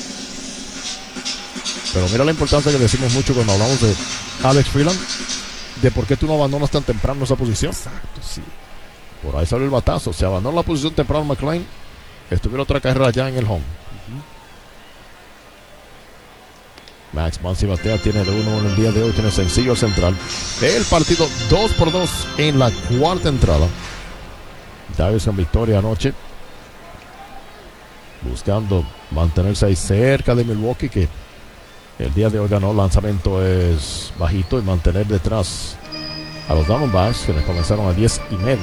S1: Pero mira la importancia que decimos mucho cuando hablamos de Alex Freeland, de por qué tú no abandonas tan temprano esa posición.
S2: Exacto, sí.
S1: Por ahí salió el batazo. Se abandonó la posición temprano McLean. Estuviera otra carrera ya en el home. Max Muncy batea, tiene de 1 en el día de hoy, tiene sencillo al central. El partido 2-2 en la cuarta entrada. Davison victoria anoche, buscando mantenerse ahí cerca de Milwaukee, que el día de hoy ganó. Lanzamiento es bajito y mantener detrás a los Diamondbacks, que les comenzaron a 10.5.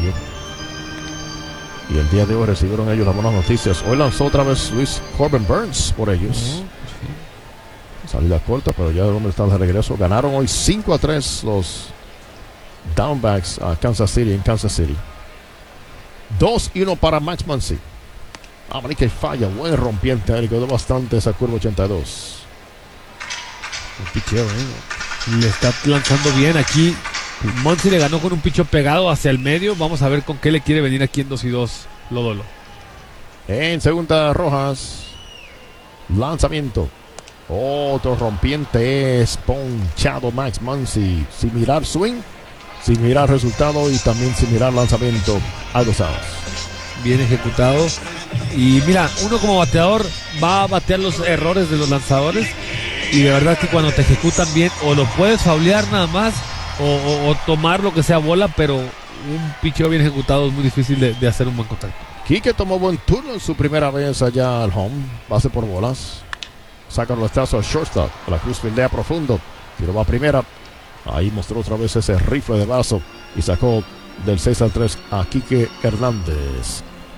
S1: Y el día de hoy recibieron ellos las buenas noticias. Hoy lanzó otra vez Luis Corbin Burns por ellos. Salida corta, pero ya el hombre está de regreso. Ganaron hoy 5-3 los Diamondbacks a Kansas City en Kansas City. 2-1 para Max Muncy. Manica y falla, buen rompiente, le quedó bastante esa curva 82.
S2: Un picheo, le está lanzando bien aquí. Muncy le ganó con un picho pegado hacia el medio. Vamos a ver con qué le quiere venir aquí en 2-2 Lodolo.
S1: En segunda Rojas, lanzamiento. Otro rompiente es ponchado Max Muncy. Sin mirar swing, sin mirar resultado y también sin mirar lanzamiento a 2 outs.
S2: Bien ejecutado. Y mira, uno como bateador va a batear los errores de los lanzadores. Y de verdad que cuando te ejecutan bien, o lo puedes faulear nada más, o tomar lo que sea bola, pero un picheo bien ejecutado es muy difícil de hacer un buen contacto.
S1: Quique tomó buen turno en su primera vez allá al home. Base por bolas. Saca los trazos al shortstop. La cruz fildea profundo. Tiro va a primera. Ahí mostró otra vez ese rifle de vaso. Y sacó del 6-3 a Quique Hernández.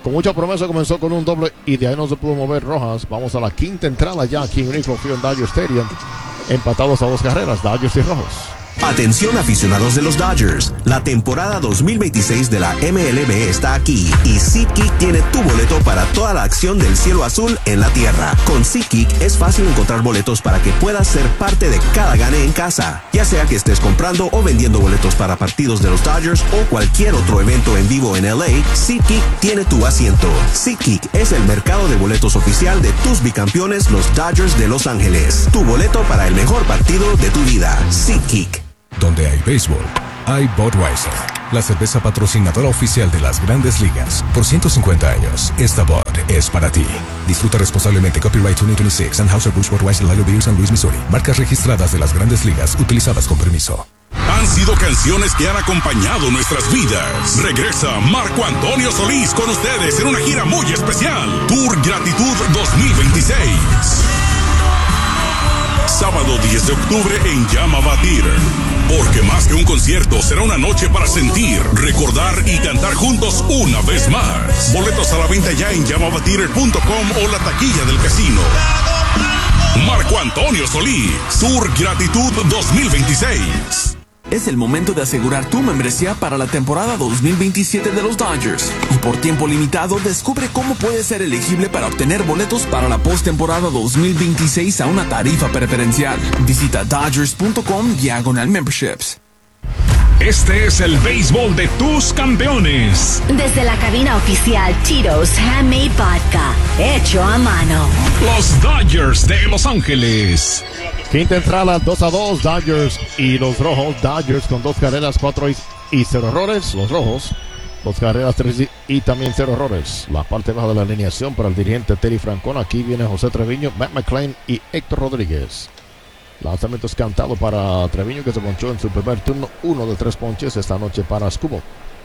S1: con mucha promesa comenzó con un doble y de ahí no se pudo mover Rojas. Vamos a la quinta entrada ya aquí en Uniqlo Field Dodger Stadium. Empatados a 2 carreras, Dodgers y Rojos.
S7: Atención aficionados de los Dodgers, la temporada 2026 de la MLB está aquí y SeatGeek tiene tu boleto para toda la acción del cielo azul en la tierra. Con SeatGeek es fácil encontrar boletos para que puedas ser parte de cada gane en casa, ya sea que estés comprando o vendiendo boletos para partidos de los Dodgers o cualquier otro evento en vivo en LA. SeatGeek tiene tu asiento. SeatGeek es el mercado de boletos oficial de tus bicampeones, los Dodgers de Los Ángeles. Tu boleto para el mejor partido de tu vida. SeatGeek.
S11: Donde hay béisbol, hay Budweiser, la cerveza patrocinadora oficial de las Grandes Ligas. Por 150 años, esta Bud es para ti. Disfruta responsablemente. Copyright 2026, Anheuser-Busch Budweiser Lager Beer, San Luis, Missouri. Marcas registradas de las Grandes Ligas, utilizadas con permiso.
S9: Han sido canciones que han acompañado nuestras vidas. Regresa Marco Antonio Solís con ustedes en una gira muy especial. Tour Gratitud 2026. Sábado 10 de octubre en Yamava Theater. Porque más que un concierto, será una noche para sentir, recordar y cantar juntos una vez más. Boletos a la venta ya en yamavatheater.com o la taquilla del casino. Marco Antonio Solís, Tour Gratitud 2026.
S8: Es el momento de asegurar tu membresía para la temporada 2027 de los Dodgers. Y por tiempo limitado, descubre cómo puedes ser elegible para obtener boletos para la postemporada 2026 a una tarifa preferencial. Visita Dodgers.com/memberships.
S9: Este es el béisbol de tus campeones.
S6: Desde la cabina oficial Tito's Handmade Vodka, hecho a mano.
S9: Los Dodgers de Los Ángeles.
S1: Quinta entrada, 2-2, Dodgers y los Rojos. Dodgers con 2 carreras, 4 y 0 errores. Los Rojos, 2 carreras, 3 y también 0 errores. La parte baja de la alineación para el dirigente Terry Francona. Aquí viene José Treviño, Matt McClain y Héctor Rodríguez. Lanzamiento es cantado para Treviño, que se ponchó en su primer turno. 1 de 3 ponches esta noche para Scubo.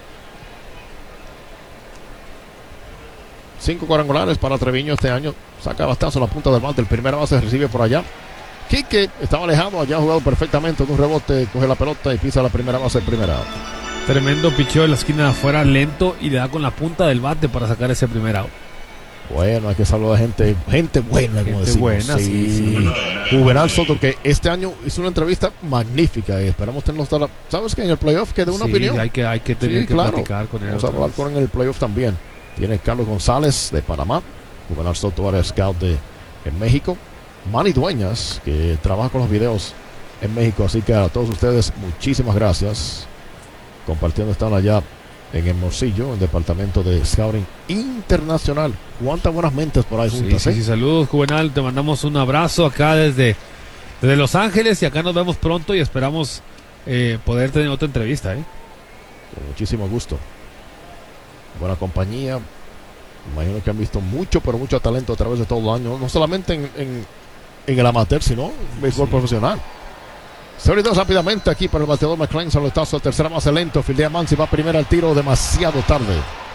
S1: 5 cuadrangulares para Treviño este año. Saca bastante la punta del bate. El primera base recibe por allá. Quique estaba alejado, allá ha jugado perfectamente en un rebote, coge la pelota y pisa la primera base, primera.
S2: Tremendo picheo de la esquina de afuera, lento, y le da con la punta del bate para sacar ese primer out.
S1: Bueno, hay que saludar a gente buena, como decimos.
S2: Buena, sí.
S1: Juvenal Soto, que este año hizo una entrevista magnífica y esperamos tenerlo. ¿Sabes que en el playoff queda una opinión?
S2: Hay que tener que platicar con él.
S1: Vamos a hablar con él en el playoff también. Tiene Carlos González de Panamá, Juvenal Soto, área scout en México. Manny Dueñas, que trabaja con los videos en México. Así que a todos ustedes, muchísimas gracias. Compartiendo, están allá en Hermosillo, en el departamento de Scouting Internacional. Cuántas buenas mentes por ahí juntas.
S2: Sí, saludos, Juvenal. Te mandamos un abrazo acá desde Los Ángeles y acá nos vemos pronto y esperamos poder tener otra entrevista.
S1: Con muchísimo gusto. Buena compañía. Imagino que han visto mucho, pero mucho talento a través de todo el año. No solamente en el amateur, sino en béisbol profesional. 32 rápidamente aquí para el bateador McClain. Salutazo, tercera base lento. Fildea Mansi, va primera al tiro demasiado tarde.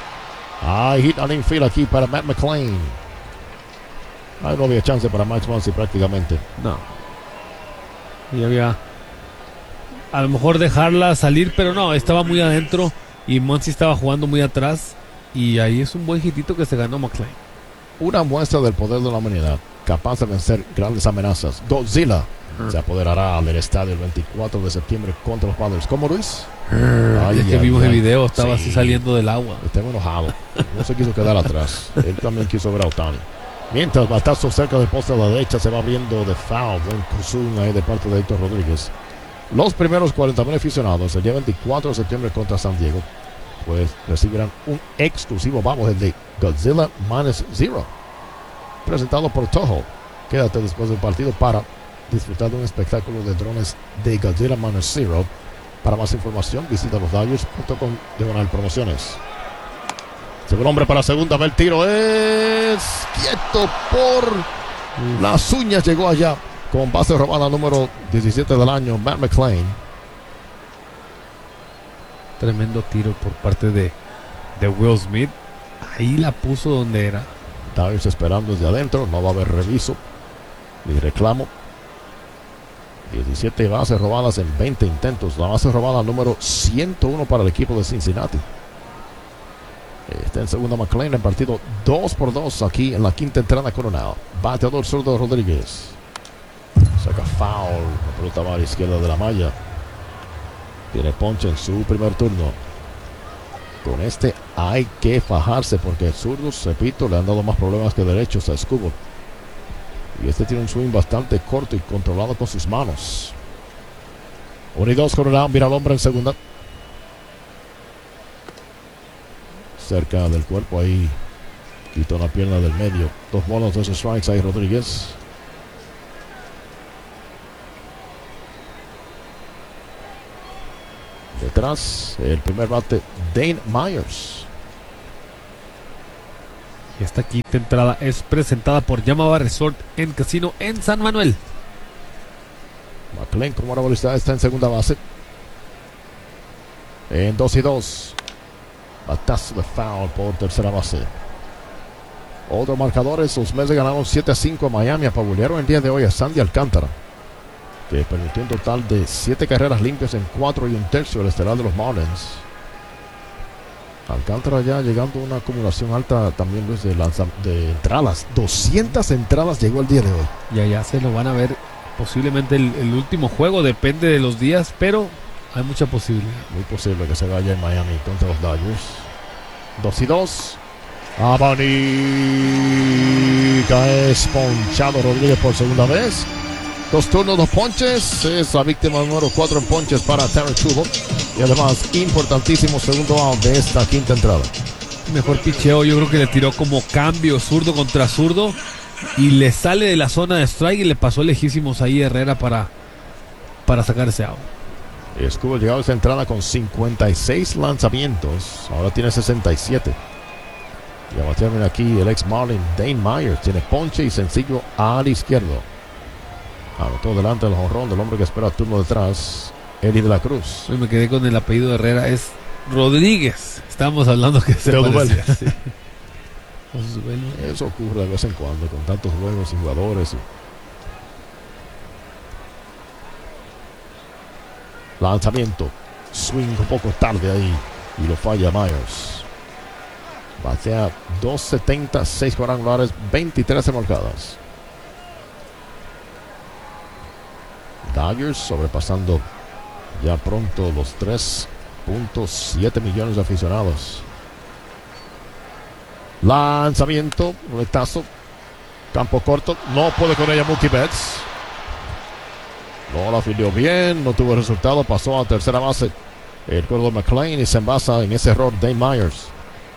S1: Hit al infield aquí para Matt McClain. No había chance para Max Mansi prácticamente.
S2: No. Y había a lo mejor dejarla salir, pero no, estaba muy adentro y Mansi estaba jugando muy atrás. Y ahí es un buen hitito que se ganó McClain.
S1: Una muestra del poder de la humanidad, capaz de vencer grandes amenazas. Godzilla se apoderará del estadio el 24 de septiembre contra los Padres. ¿Cómo, Luis?
S2: Es que vimos el video, estaba así saliendo del agua.
S1: Estaba enojado. No se quiso quedar atrás. Él también quiso ver a Ohtani. Mientras batazo cerca del poste a la derecha, se va abriendo de foul. Buen cruzón ahí de parte de Héctor Rodríguez. Los primeros 40,000 aficionados el día 24 de septiembre contra San Diego, pues recibirán un exclusivo, el de Godzilla -0, presentado por Toho. Quédate después del partido para disfrutar de un espectáculo de drones de Godzilla -0. Para más información, visita losdodgers.com/promociones. Segundo hombre para segunda, el tiro es quieto por las uñas, llegó allá con base robada número 17 del año, Matt McClain.
S2: Tremendo tiro por parte de Will Smith. Ahí la puso donde era.
S1: Dodgers esperando desde adentro. No va a haber reviso ni reclamo. 17 bases robadas en 20 intentos. La base robada número 101 para el equipo de Cincinnati. Está en segunda McLean, en partido 2-2 aquí en la quinta entrada Coronado. Bateador zurdo Rodríguez. Saca foul. La pelota va a la izquierda de la malla. Tiene ponche en su primer turno. Con este hay que fajarse porque zurdos, repito, le han dado más problemas que derechos a Escobar. Y este tiene un swing bastante corto y controlado con sus manos. 1-2 Coronado, mira al hombre en segunda. Cerca del cuerpo ahí. Quitó la pierna del medio. 2 bolas, 2 strikes ahí Rodríguez. Detrás, el primer bate, Dane Myers.
S2: Y esta quinta entrada es presentada por Yamava Resort en Casino en San Manuel.
S1: McLean como arbolista está en segunda base. En 2-2. Batazo de foul por tercera base. Otros marcadores, los Mets ganaron 7-5 a Miami. Apabulearon el día de hoy a Sandy Alcántara, que permitió un total de 7 carreras limpias en 4 1/3 el estelar de los Marlins. Alcántara ya llegando a una acumulación alta también, Luis, de entradas. 200 entradas llegó el día de hoy.
S2: Y allá se lo van a ver posiblemente el último juego, depende de los días, pero hay mucha posibilidad.
S1: Muy posible que se vaya en Miami contra los Dodgers. 2-2. Abanica es ponchado Rodríguez por segunda vez. 2 turnos, 2 ponches. Es la víctima número 4 en ponches para Terry Tubo. Y además, importantísimo segundo out de esta quinta entrada.
S2: Mejor picheo, yo creo que le tiró como cambio zurdo contra zurdo. Y le sale de la zona de strike y le pasó lejísimos ahí Herrera para sacar ese out.
S1: Escobar llegado a esta entrada con 56 lanzamientos. Ahora tiene 67. Y a batear aquí el ex Marlin Dane Myers. Tiene ponche y sencillo al izquierdo. Anotó delante del jonrón del hombre que espera turno detrás, Eli de la Cruz.
S2: Yo me quedé con el apellido de Herrera, es Rodríguez. Estábamos hablando que se parecía. Sí.
S1: Eso ocurre de vez en cuando con tantos juegos y jugadores. Lanzamiento, swing un poco tarde ahí y lo falla Myers. Batea 270, 6 cuadrangulares, 23 remolcadas. Dodgers sobrepasando ya pronto los 3.7 millones de aficionados. Lanzamiento, retazo, campo corto, no puede con ella Mookie Betts. No la afilió bien, no tuvo resultado, pasó a tercera base el corredor McLean y se envasa en ese error Dane Myers.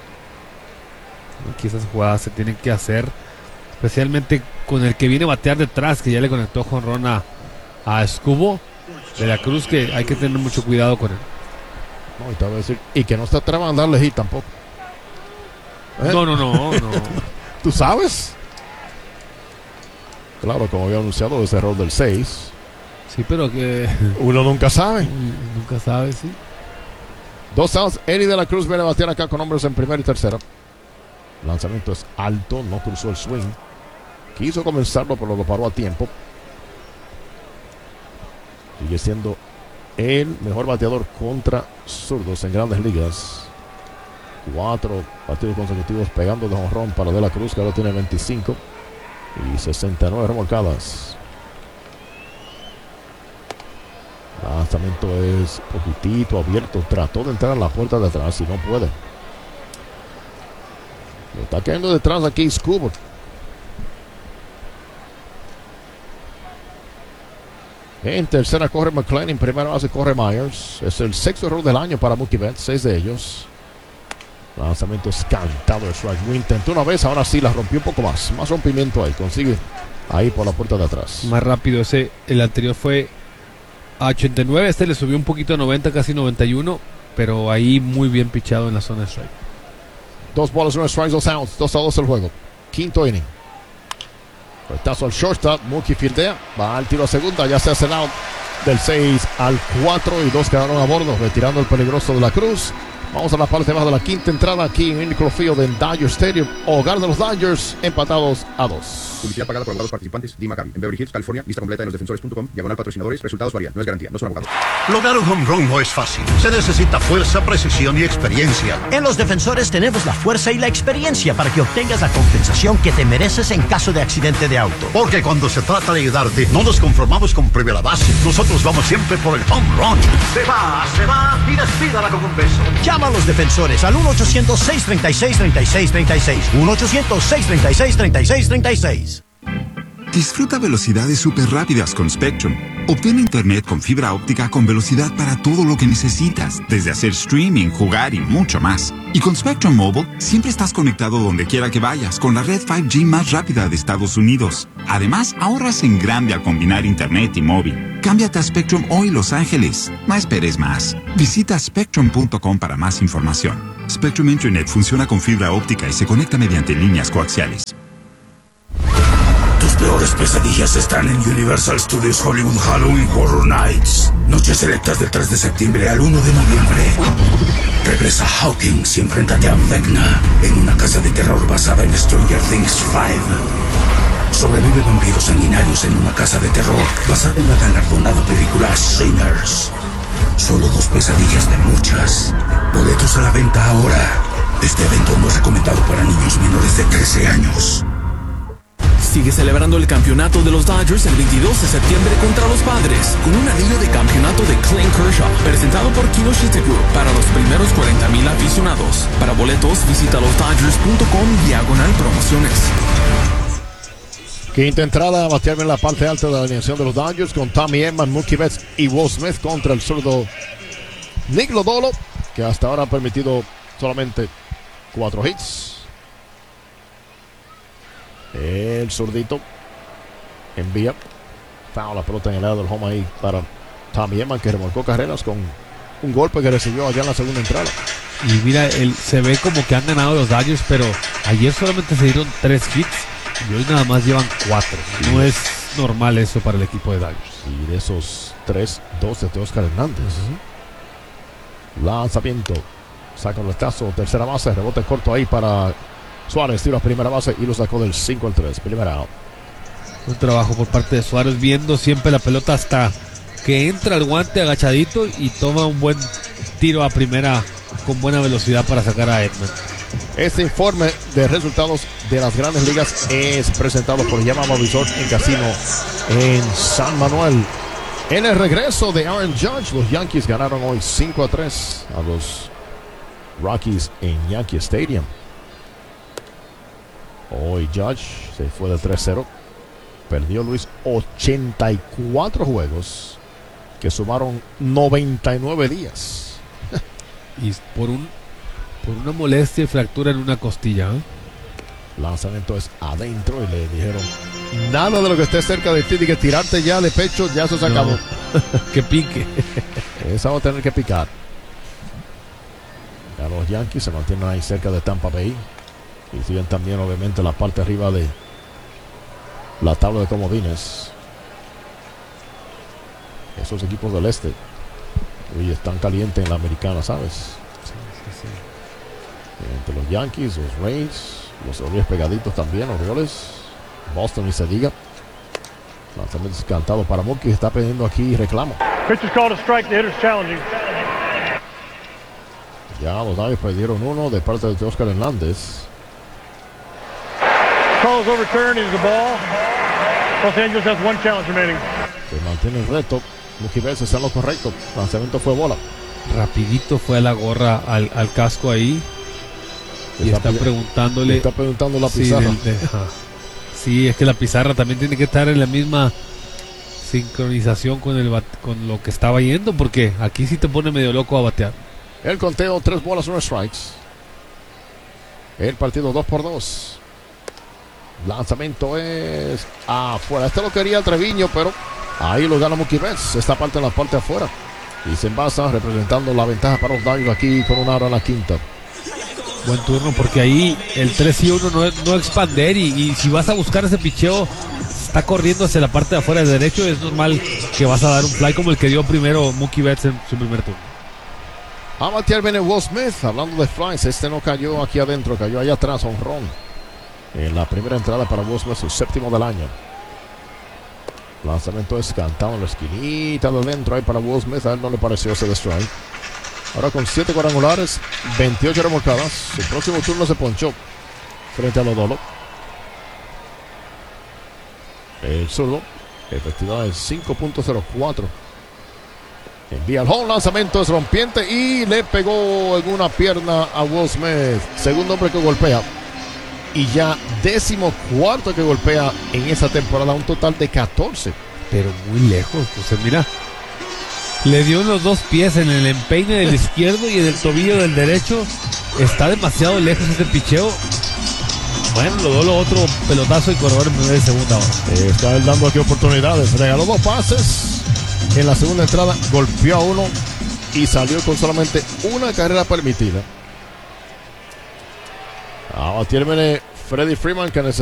S2: Que esas jugadas se tienen que hacer, especialmente con el que viene a batear detrás, que ya le conectó jonrón a Escobar de la Cruz, que hay que tener mucho cuidado con él.
S1: No, y te voy a decir, y que no está tratando de darle hit tampoco.
S2: No.
S1: ¿Tú sabes? Claro, como había anunciado, ese error del 6.
S2: Sí, pero que
S1: uno nunca sabe.
S2: Nunca sabe, sí.
S1: 2 outs. Eddie de la Cruz viene a batear acá con hombres en primera y tercera. Lanzamiento es alto, no cruzó el swing. Quiso comenzarlo, pero lo paró a tiempo. Sigue siendo el mejor bateador contra zurdos en Grandes Ligas. 4 partidos consecutivos pegando de jonrón para De la Cruz, que ahora tiene 25 y 69 remolcadas. Lanzamiento es poquitito abierto. Trató de entrar a la puerta de atrás y no puede. Lo está cayendo detrás aquí Escobar. En tercera corre McLean, en primera base corre Myers. Es el 6º error del año para Mookie Betts, 6 de ellos. Lanzamiento es cantado de strike. Lo intentó una vez, ahora sí la rompió un poco más. Más rompimiento ahí, consigue ahí por la puerta de atrás.
S2: Más rápido, el anterior fue a 89, este le subió un poquito a 90, casi 91, pero ahí muy bien pichado en la zona de strike.
S1: 2 bolas, 1 strike, 2 outs, 2-2 el juego. Quinto inning. Retazo al shortstop, Mookie fildea, va al tiro a segunda, ya se hace el out del 6 al 4 y 2 quedaron a bordo, retirando el peligroso de la Cruz. Vamos a la parte baja de la quinta entrada aquí en Indy Field en Dodger Stadium, hogar de los Dodgers, empatados a 2.
S18: Publicidad pagada por abogados participantes. Di Maccabi. En Beverly Hills, California. Lista completa en losdefensores.com. /patrocinadores. Resultados varían. No es garantía. No son abogados.
S19: Lograr un home run no es fácil. Se necesita fuerza, precisión y experiencia.
S20: En Los Defensores tenemos la fuerza y la experiencia para que obtengas la compensación que te mereces en caso de accidente de auto.
S19: Porque cuando se trata de ayudarte, no nos conformamos con previa la base. Nosotros vamos siempre por el home run. Se va y despídala con un beso.
S20: Llama a Los Defensores al 1-800-636-3636. 1-800-636-3636.
S12: Disfruta velocidades súper rápidas con Spectrum. Obtén internet con fibra óptica con velocidad para todo lo que necesitas, desde hacer streaming, jugar y mucho más. Y con Spectrum Mobile, siempre estás conectado donde quiera que vayas, con la red 5G más rápida de Estados Unidos. Además, ahorras en grande al combinar internet y móvil. Cámbiate a Spectrum hoy, Los Ángeles. No esperes más. Visita spectrum.com para más información. Spectrum Internet funciona con fibra óptica y se conecta mediante líneas coaxiales.
S21: Tus peores pesadillas están en Universal Studios Hollywood Halloween Horror Nights. Noches selectas del 3 de septiembre al 1 de noviembre. Regresa Hawkins y enfréntate a Vecna en una casa de terror basada en Stranger Things 5. Sobrevive vampiros sanguinarios en una casa de terror basada en la galardonada película Sinners. Solo 2 pesadillas de muchas. Boletos a la venta ahora. Este evento no es recomendado para niños menores de 13 años.
S8: Sigue celebrando el campeonato de los Dodgers el 22 de septiembre contra los Padres con un anillo de campeonato de Clayton Kershaw presentado por Kinoshita Group para los primeros 40,000 aficionados. Para boletos visita losdodgers.com/promociones.
S1: Quinta entrada a batear en la parte alta de la alineación de los Dodgers con Tommy Edman, Mookie Betts y Will Smith contra el zurdo Nick Lodolo, que hasta ahora ha permitido solamente 4 hits. El zurdito envía la pelota en el lado del home ahí para Tommy Edman, que remolcó carreras con un golpe que recibió allá en la segunda entrada.
S2: Y mira, se ve como que han ganado los Dodgers, pero ayer solamente se dieron 3 hits y hoy nada más llevan 4. No es normal eso para el equipo de Dodgers.
S1: Y de esos 3, 2 de Oscar Hernández. Lanzamiento, saca un letazo, tercera base, rebote corto ahí para Suárez, tiro a primera base y lo sacó del 5-3, primera out.
S2: Un trabajo por parte de Suárez, viendo siempre la pelota hasta que entra el guante agachadito y toma un buen tiro a primera con buena velocidad para sacar a Edman.
S1: Este informe de resultados de las Grandes Ligas es presentado por Yamaha Resort en Casino en San Manuel. En el regreso de Aaron Judge, los Yankees ganaron hoy 5-3 a los Rockies en Yankee Stadium. Hoy Judge se fue de 3-0. Perdió, Luis, 84 juegos que sumaron 99 días.
S2: Y por una molestia y fractura en una costilla.
S1: Lanzamiento es adentro y le dijeron: nada de lo que esté cerca de ti, de que tirarte ya de pecho, ya se acabó.
S2: Que pique.
S1: Esa va a tener que picar. Ya los Yankees se mantienen ahí cerca de Tampa Bay. Y siguen también, obviamente, la parte arriba de la tabla de comodines. Esos equipos del este hoy están calientes en la americana, ¿sabes?
S2: Sí.
S1: Entre los Yankees, los Rays, los Orioles pegaditos también, los Orioles, Boston y se diga. Lanzamiento cantado para Mookie, está pidiendo aquí reclamo.
S3: Pitcher's called a strike, the hitter's challenging.
S1: Ya los Dodgers perdieron uno de parte de Oscar Hernández.
S3: Call is overturned, is the ball. Los Angeles has 1 challenge remaining.
S1: Se mantiene el reto. Mookie Betts está en lo correcto. El lanzamiento fue bola.
S2: Rapidito fue a la gorra al casco ahí. Y está preguntándole.
S1: Está preguntando la pizarra.
S2: Sí, es que la pizarra también tiene que estar en la misma sincronización con lo que estaba yendo, porque aquí sí te pone medio loco a batear.
S1: El conteo, 3 bolas, 1 strikes. El partido 2-2. Lanzamiento es afuera. Este lo quería el Treviño, pero ahí lo gana Mookie Betts. Esta parte en la parte afuera. Y se envasa representando la ventaja para los Dodgers aquí con una hora en la quinta.
S2: Buen turno, porque ahí el 3-1 no expander y si vas a buscar ese picheo, está corriendo hacia la parte de afuera de derecho, es normal que vas a dar un fly como el que dio primero Mookie Betts en su primer turno.
S1: A batear viene Will Smith. Hablando de flies, este no cayó aquí adentro, cayó allá atrás, honrón. En la primera entrada para Will Smith, su séptimo del año. Lanzamiento descantado en la esquinita de adentro ahí para Will Smith. A él no le pareció ese de strike. Ahora con 7 cuadrangulares, 28 remolcadas. Su próximo turno se ponchó frente a Lodolo. El zurdo, efectividad de 5.04. Envía el home, lanzamiento es rompiente y le pegó en una pierna a Will Smith. Segundo hombre que golpea. Y ya 14º que golpea en esa temporada, un total de 14.
S2: Pero muy lejos, pues mira. Le dio en los dos pies, en el empeine del izquierdo y en el tobillo del derecho. Está demasiado lejos ese picheo. Bueno, lo otro pelotazo y corredor en primera y segunda hora.
S1: Está él dando aquí oportunidades. Regaló 2 pases. En la segunda entrada golpeó a uno y salió con solamente una carrera permitida. Ahora tiene Freddie Freeman, que necesita